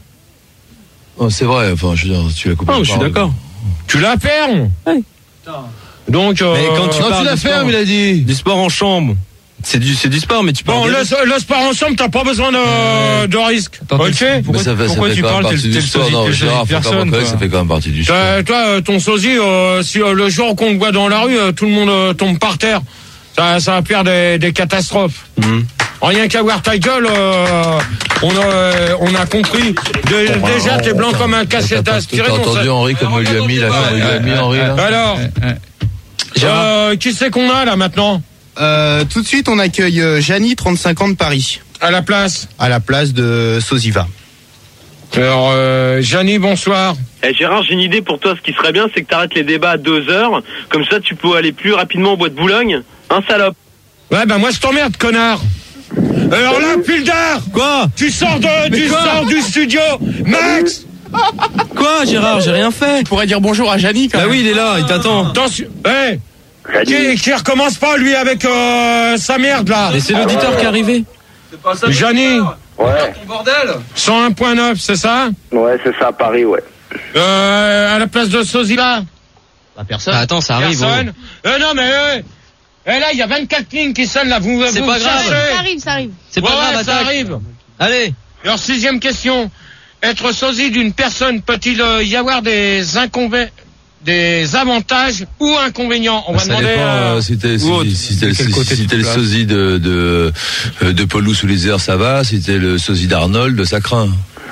Oh, c'est vrai, enfin, je veux dire, tu l'as coupé. Oh, je suis d'accord. Tu la fermes. Oui. Donc, euh, mais quand tu non, parles tu la du fermes, sport, il a dit. Du sport en chambre. C'est du, c'est du sport, mais tu peux. Bon, le, le sport ensemble, t'as pas besoin de, euh, de risque. Attends, ok? Pourquoi, ça fait, pourquoi ça fait tu quand même parles? partie T'es du le sport. sosie Non, de Gérard, faut pas personne. rappeler que ça fait quand même partie du sport. Euh, toi, euh, ton sosie, euh, si euh, le jour qu'on te voit dans la rue, euh, tout le monde euh, tombe par terre. Ça, ça va faire des, des catastrophes. Mmh. Rien qu'à voir ta gueule, euh, on, a, on a compris. De, Bon, déjà, t'es blanc comme un cassette à aspirer. T'as entendu Henri comme il lui a mis là, comme il lui a mis Henri là. Alors, euh, qui c'est qu'on a là maintenant? Euh, tout de suite, on accueille euh, Janie, trente-cinq ans de Paris. À la place? À la place de Sosiva. Alors, euh, Janie, bonsoir. Eh Gérard, j'ai une idée pour toi. Ce qui serait bien, c'est que t'arrêtes les débats à deux heures. Comme ça, tu peux aller plus rapidement au bois de Boulogne. Un salope. Ouais, bah moi je t'emmerde, connard. Alors là, Pildar. Quoi? Tu sors de, tu sors du studio, Max. Quoi, Gérard? J'ai rien fait. Tu pourrais dire bonjour à Janie quand Bah même. oui, il est là, il t'attend. Attention, hey, qui, qui recommence pas lui avec euh, sa merde là. Et c'est l'auditeur qui est arrivé. C'est pas ça. Janie. Ouais. Ton bordel. cent un point neuf, c'est ça? Ouais, c'est ça, à Paris, ouais. Euh, à la place de Sosie là. Bah, personne. Ah, attends, ça arrive. Personne. Euh, non mais, euh, eh là, il y a vingt-quatre lignes qui sonnent là. Vous, C'est vous pas grave. cherchez. Ça arrive, ça arrive. C'est pas Ouais, grave, ouais, ça attaque. arrive. Allez. Alors, sixième question. Être sosie d'une personne, peut-il euh, y avoir des inconvénients, des avantages ou inconvénients? On va Ça demander. dépend euh, euh, si t'es ou autre. si, si t'es le, Quel côté si tu t'es le places sosie de de euh, de Paul sous les airs, ça va. Si t'es le sosie d'Arnold, ça craint.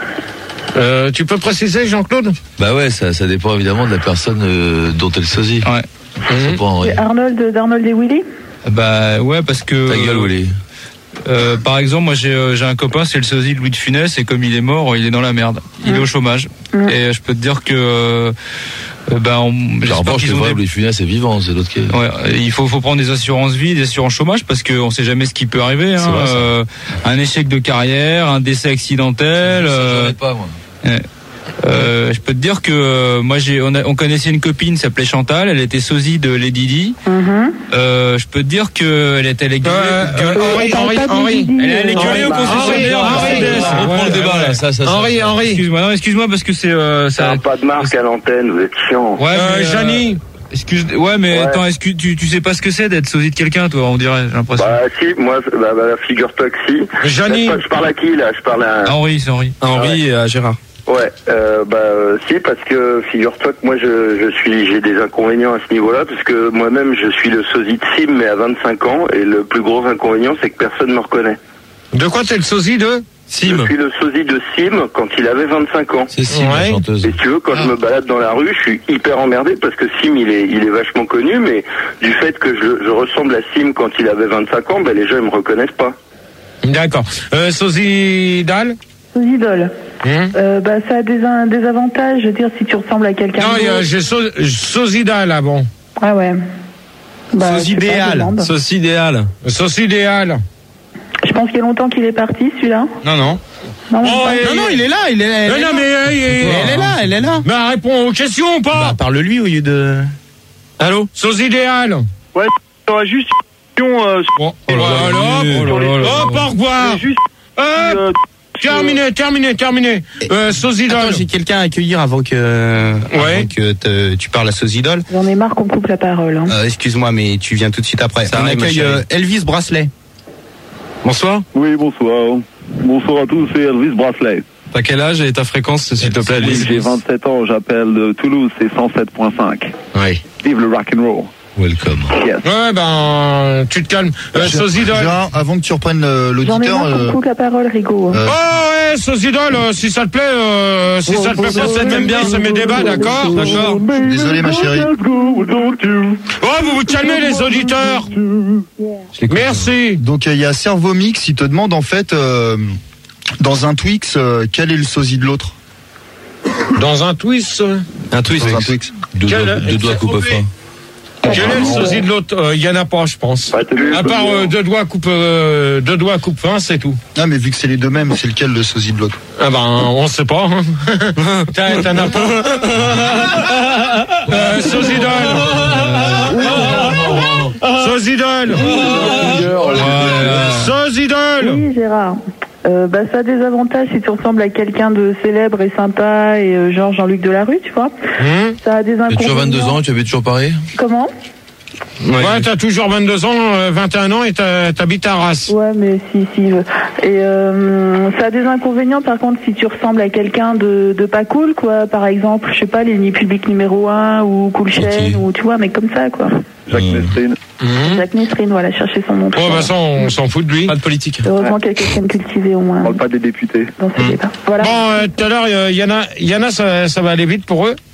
Euh, tu peux préciser, Jean-Claude? Bah ouais, ça ça dépend évidemment de la personne euh, dont elle sosie. Ouais. C'est pas Henri. C'est Arnold, d'Arnold et Willy. Bah ouais, parce que. Ta gueule, Willy. Euh, par exemple, moi j'ai euh, j'ai un copain, c'est le sosie de Louis de Funès, et comme il est mort, il est dans la merde. Il mmh. est au chômage. Mmh. Et euh, je peux te dire que euh, euh, bah, on, En j'espère revanche, qu'ils c'est ont vrai, des- Louis Funès est vivant, c'est l'autre qui est. Ouais, il faut faut prendre des assurances vie, des assurances chômage, parce qu'on sait jamais ce qui peut arriver. C'est Hein. vrai, ça. Euh, un échec de carrière, un décès accidentel. Ça, j'en euh, ai pas, moi. ouais. Euh, je peux te dire que euh, moi j'ai on, a, on connaissait une copine, s'appelait Chantal, elle était sosie de Lady Di. Mm-hmm. Euh, je peux te dire que elle était elle est gueulée, Euh, gueule- euh, Henri, Henri, Henri. elle, elle est gueulée au concessionnaire. Henri, Mercedes. Henri. On prend le débat là. Ça, ça, ça. Henri, Henri. Excuse-moi, non, excuse-moi parce que c'est euh, ça. Pas de marque à l'antenne, vous êtes chiant. Ouais, Euh, mais, euh, Janie. Excuse, ouais, mais Ouais. attends, est-ce que tu, tu sais pas ce que c'est d'être sosie de quelqu'un, toi, on dirait, j'ai l'impression. Bah si, moi, bah, bah figure-toi que si. Janie. Là, je parle à qui là? Je parle à. Ah, Henri, c'est Henri. À Henri et à Gérard. Ouais, Ouais, euh, bah euh, si, parce que figure-toi que moi je, je suis j'ai des inconvénients à ce niveau-là, parce que moi-même je suis le sosie de Sim, mais à vingt-cinq ans, et le plus gros inconvénient c'est que personne ne me reconnaît. De quoi t'es le sosie de Sim. Je suis le sosie de Sim quand il avait vingt-cinq ans. C'est Sim, Ouais. la chanteuse. Et si tu veux, quand Ah. je me balade dans la rue, je suis hyper emmerdé parce que Sim, il est, il est vachement connu, mais du fait que je, je ressemble à Sim quand il avait vingt-cinq ans, ben les gens ils me reconnaissent pas. D'accord. Euh, sosie d'Al Sosie idole. Hum Euh, bah, ça a des, un- des avantages, je veux dire, si tu ressembles à quelqu'un. Non, il y a- d'autre. j'ai so, sosie d'Al avant. Ah ouais. Bah, Sauce je sais pas, idéale. demande. Sauce idéale. Sosie idéal. Je pense qu'il y a longtemps qu'il est parti, celui-là. Non, non. Non, même Oh, pas. et- Non, non, il est là, il est là. Elle Mais est non, là. mais euh, il est- Elle est là, elle est là. Mais réponds aux questions ou pas Bah, parle-lui au lieu de. Allô? Sosie idéal. Ouais, j'aurais juste une question euh, sur Bon, voilà, hop, sur les- hop, au revoir. juste Hop, euh, terminé, terminé, terminé. Euh, sosie Attends, idole. j'ai quelqu'un à accueillir avant que, Ouais. avant que te- tu parles à Sosidol. J'en ai marre qu'on me coupe la parole. Hein. Euh, excuse-moi, mais tu viens tout de suite après. Ça On arrive, ma accueille chérie. euh, Elvis Bracelet. Bonsoir. Oui, bonsoir. Bonsoir à tous, c'est Elvis Bracelet. T'as quel âge et ta fréquence, s'il te plaît, Oui, Elvis? j'ai vingt-sept ans, j'appelle de Toulouse, c'est cent sept virgule cinq. Oui. Vive le rock'n'roll. Welcome. Yes. Ouais, ben, tu te calmes. Euh, sosie idole. Gérard, avant que tu reprennes euh, J'en ai l'auditeur, marre qu'on me euh, coupe la parole, Rigaud. hein. euh, Oh ouais, sosie idole, euh, si ça te plaît, euh, si ça te plaît pas, ça t'aime bien, c'est mes débats, d'accord? D'accord. désolé ma chérie. Oh, vous vous calmez les auditeurs. Merci. Donc il y a Servomix, il te demande en fait euh, dans un Twix euh, quel est le sosie de l'autre. Dans un twist. euh, Un twist. Dans un Twix. Deux Quel- doigts, deux doigts coupe fin. Quel est le sosie de l'autre? Il y en a pas, je pense. À part euh, deux doigts coupe, euh, deux doigts coupe fin, c'est tout. Ah mais vu que c'est les deux mêmes, c'est lequel le sosie de l'autre? Ah ben, on sait pas. Hein. T'as- T'en as pas. euh, sosie idole. Sosie idole. Sosie idole. Oui, Gérard. Euh, bah, ça a des avantages si tu ressembles à quelqu'un de célèbre et sympa et euh, genre Jean-Luc Delarue, tu vois. Hum. Ça a des Tu as toujours vingt-deux inconvénients. ans, tu avais toujours pareil? Comment? Ouais, t'as toujours vingt-deux ans, euh, vingt et un ans et t'as- t'habites à Arras. Ouais, mais si, si. euh, Et euh, ça a des inconvénients, par contre, si tu ressembles à quelqu'un de, de pas cool, quoi. Par exemple, je sais pas, les publics numéro un ou Cool Chain, ou tu vois, mais comme ça, quoi. Jacques Nesrine. Hum. Jacques Nesrine, voilà, chercher son nom. Oh, bah ça, on s'en fout de lui. Pas de politique. Heureusement qu'il y a quelqu'un de cultivé au moins On parle pas des députés. dans ce débat. Voilà. Bon, euh, tout à l'heure, il y en a, il y en a, ça, ça va aller vite pour eux.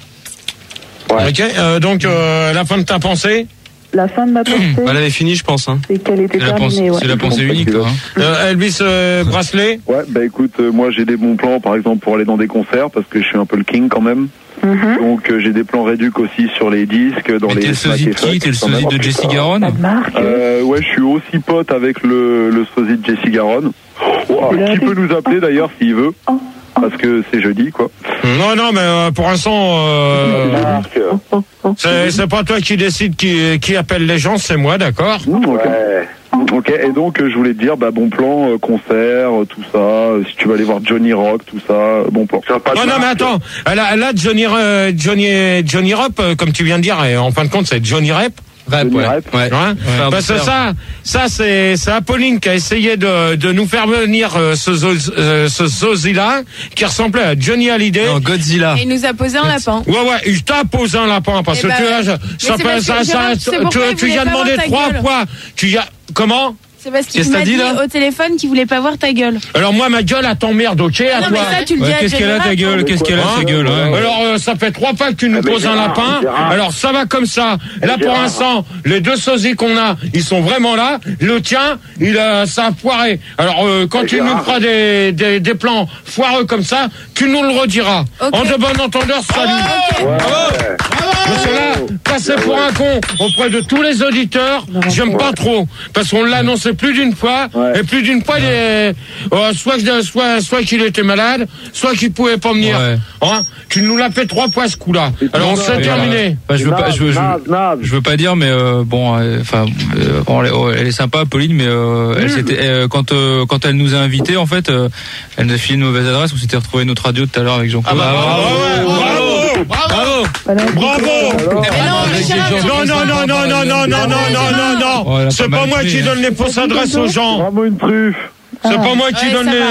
Ouais. Ok, euh, donc euh, la fin de ta pensée. La fin de ma pensée, Elle avait fini, je pense. Hein. c'est qu'elle était C'est la pensée, terminée. Ouais. c'est la pensée unique, quoi. hein. Euh, Elvis euh, Bracelet. Ouais, bah écoute, euh, moi j'ai des bons plans par exemple pour aller dans des concerts parce que je suis un peu le king quand même. Mhm. Donc euh, j'ai des plans réducs aussi sur les disques, dans Mais les t'es le Smack sosie de et Fuck, qui? T'es le quand même. sosie de Jessie Garonne? La marque. Euh, ouais, je suis aussi pote avec le, le sosie de Jessie Garonne. Oh, Il a qui raté. peut nous appeler d'ailleurs s'il veut, Oh, parce que c'est jeudi quoi. Non, non, mais euh, pour l'instant, euh, Marc, euh, oh, oh. c'est c'est pas toi qui décide qui, qui appelle les gens, c'est moi, d'accord. Mmh, ok. ouais. Ok, et donc euh, je voulais te dire, bah bon plan, euh, concert, euh, tout ça, euh, si tu veux aller voir Johnny Rock, tout ça, euh, bon plan. Sympa de Non, non, mais Marc. attends, là, là Johnny, euh, Johnny, Johnny Rep, euh, comme tu viens de dire, et en fin de compte, c'est Johnny Rep. Rap, Johnny ouais. Rap. Ouais. Hein Ouais. Parce que ça, ça c'est c'est Apolline qui a essayé de, de nous faire venir euh, ce, zo- euh, ce sosie-là qui ressemblait à Johnny Hallyday. Non, Godzilla. Et il nous a posé un lapin. Ouais, ouais, il t'a posé un lapin parce Eh que bah tu ouais. as, ça, Mais c'est peut- parce ça, que ça, Gérard, tu sais pourquoi tu, il tu voulait y as pas demandé voir ta trois gueule. fois. Tu y as, comment? C'est parce qu'il Qu'est-ce que m'a t'as dit, dit là au téléphone qu'il voulait pas voir ta gueule. Alors moi, ma gueule, elle t'emmerde, ok, à Non, toi. mais ça, tu le dis Ouais, à qu'est-ce qu'elle a ta Gérard, gueule? hein. Qu'est-ce qu'elle a Hein ta gueule? ouais. Alors euh, ça fait trois fois que tu nous Ah, mais poses un Gérard, lapin. Gérard. Alors ça va comme ça. Là Eh, pour Gérard. l'instant, les deux sosies qu'on a, ils sont vraiment là. Le tien, il a ça a foiré. Alors euh, quand Eh, tu nous Gérard. feras des, des des plans foireux comme ça, tu nous le rediras. Ok. En de bon entendeur, salut. Ouais. Parce que là, passer pour un con auprès de tous les auditeurs, j'aime pas trop. Parce qu'on l'a annoncé plus d'une fois, Ouais. et plus d'une fois, il est, euh, soit, que- soit, soit qu'il était malade, soit qu'il pouvait pas venir. Ouais. Hein, tu nous l'as fait trois fois ce coup-là. Alors, c'est Ouais, terminé. Bah, je veux pas, je veux, je veux- Naze, naze. je veux pas dire, mais euh, bon, euh, enfin, euh, bon, elle, est- elle est sympa, Pauline, mais euh, elle s'était, euh, quand euh, quand elle nous a invités, en fait, euh, elle nous a filé une mauvaise adresse. On s'était retrouvé notre radio tout à l'heure avec Jean-Claude. Ah bah, bravo, bravo, bravo, Voilà. bravo. Mais non, mais Gérard, Non, non, non, non, non, non, non, non, non, non, Oh, elle non. a C'est pas pas mal moi fait, qui hein. donne les fausses adresses aux gens. Vraiment une truffe. C'est pas moi qui Ouais, donne ça va. les.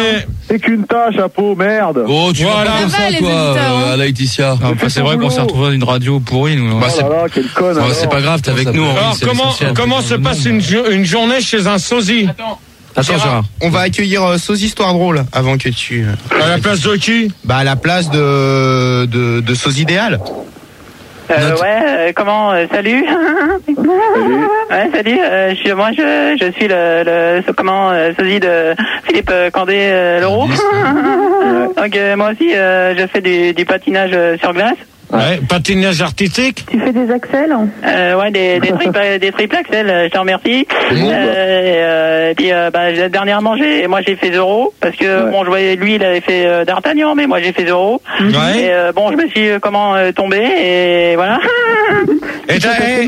C'est qu'une tâche à peau, merde. Oh, tu Voilà. vas pas comme Ça va, ça, les toi, auditeurs, hein. euh, à Laetitia. Ah, bah, c'est vrai qu'on s'est retrouvé dans une radio pourrie, nous. Bah, Oh c'est là là, quel con. bah, alors. c'est pas grave, t'es avec nous. Henri, Alors, c'est comment, l'essentiel. comment se passe une, jo- une journée chez un sosie? Attends, Gérard. on va accueillir euh, Sosie Histoire Drôle avant que tu. euh, À la place de qui? Bah à la place de de, de Sosie Idéal. Euh, ouais, euh, comment, euh, salut. Ouais, salut. Euh, je, moi, je, je suis le, le ce- comment, euh, sosie de Philippe euh, Candé euh, Leroux. Donc euh, moi aussi, euh, je fais du, du patinage euh, sur glace. Ouais, patinage artistique. Tu fais des axels? Euh, ouais, des, des, triples, des triples axel, euh, je te remercie. Euh, et, euh, et puis, euh, bah, j'ai- dernièrement, j'ai, moi, j'ai fait Zorro, parce que, Ouais. bon, je voyais, lui, il avait fait euh, D'Artagnan, mais moi, j'ai fait Zorro. Ouais. Et, euh, bon, je me suis, euh, comment, euh, tombé, et voilà. Et t'as-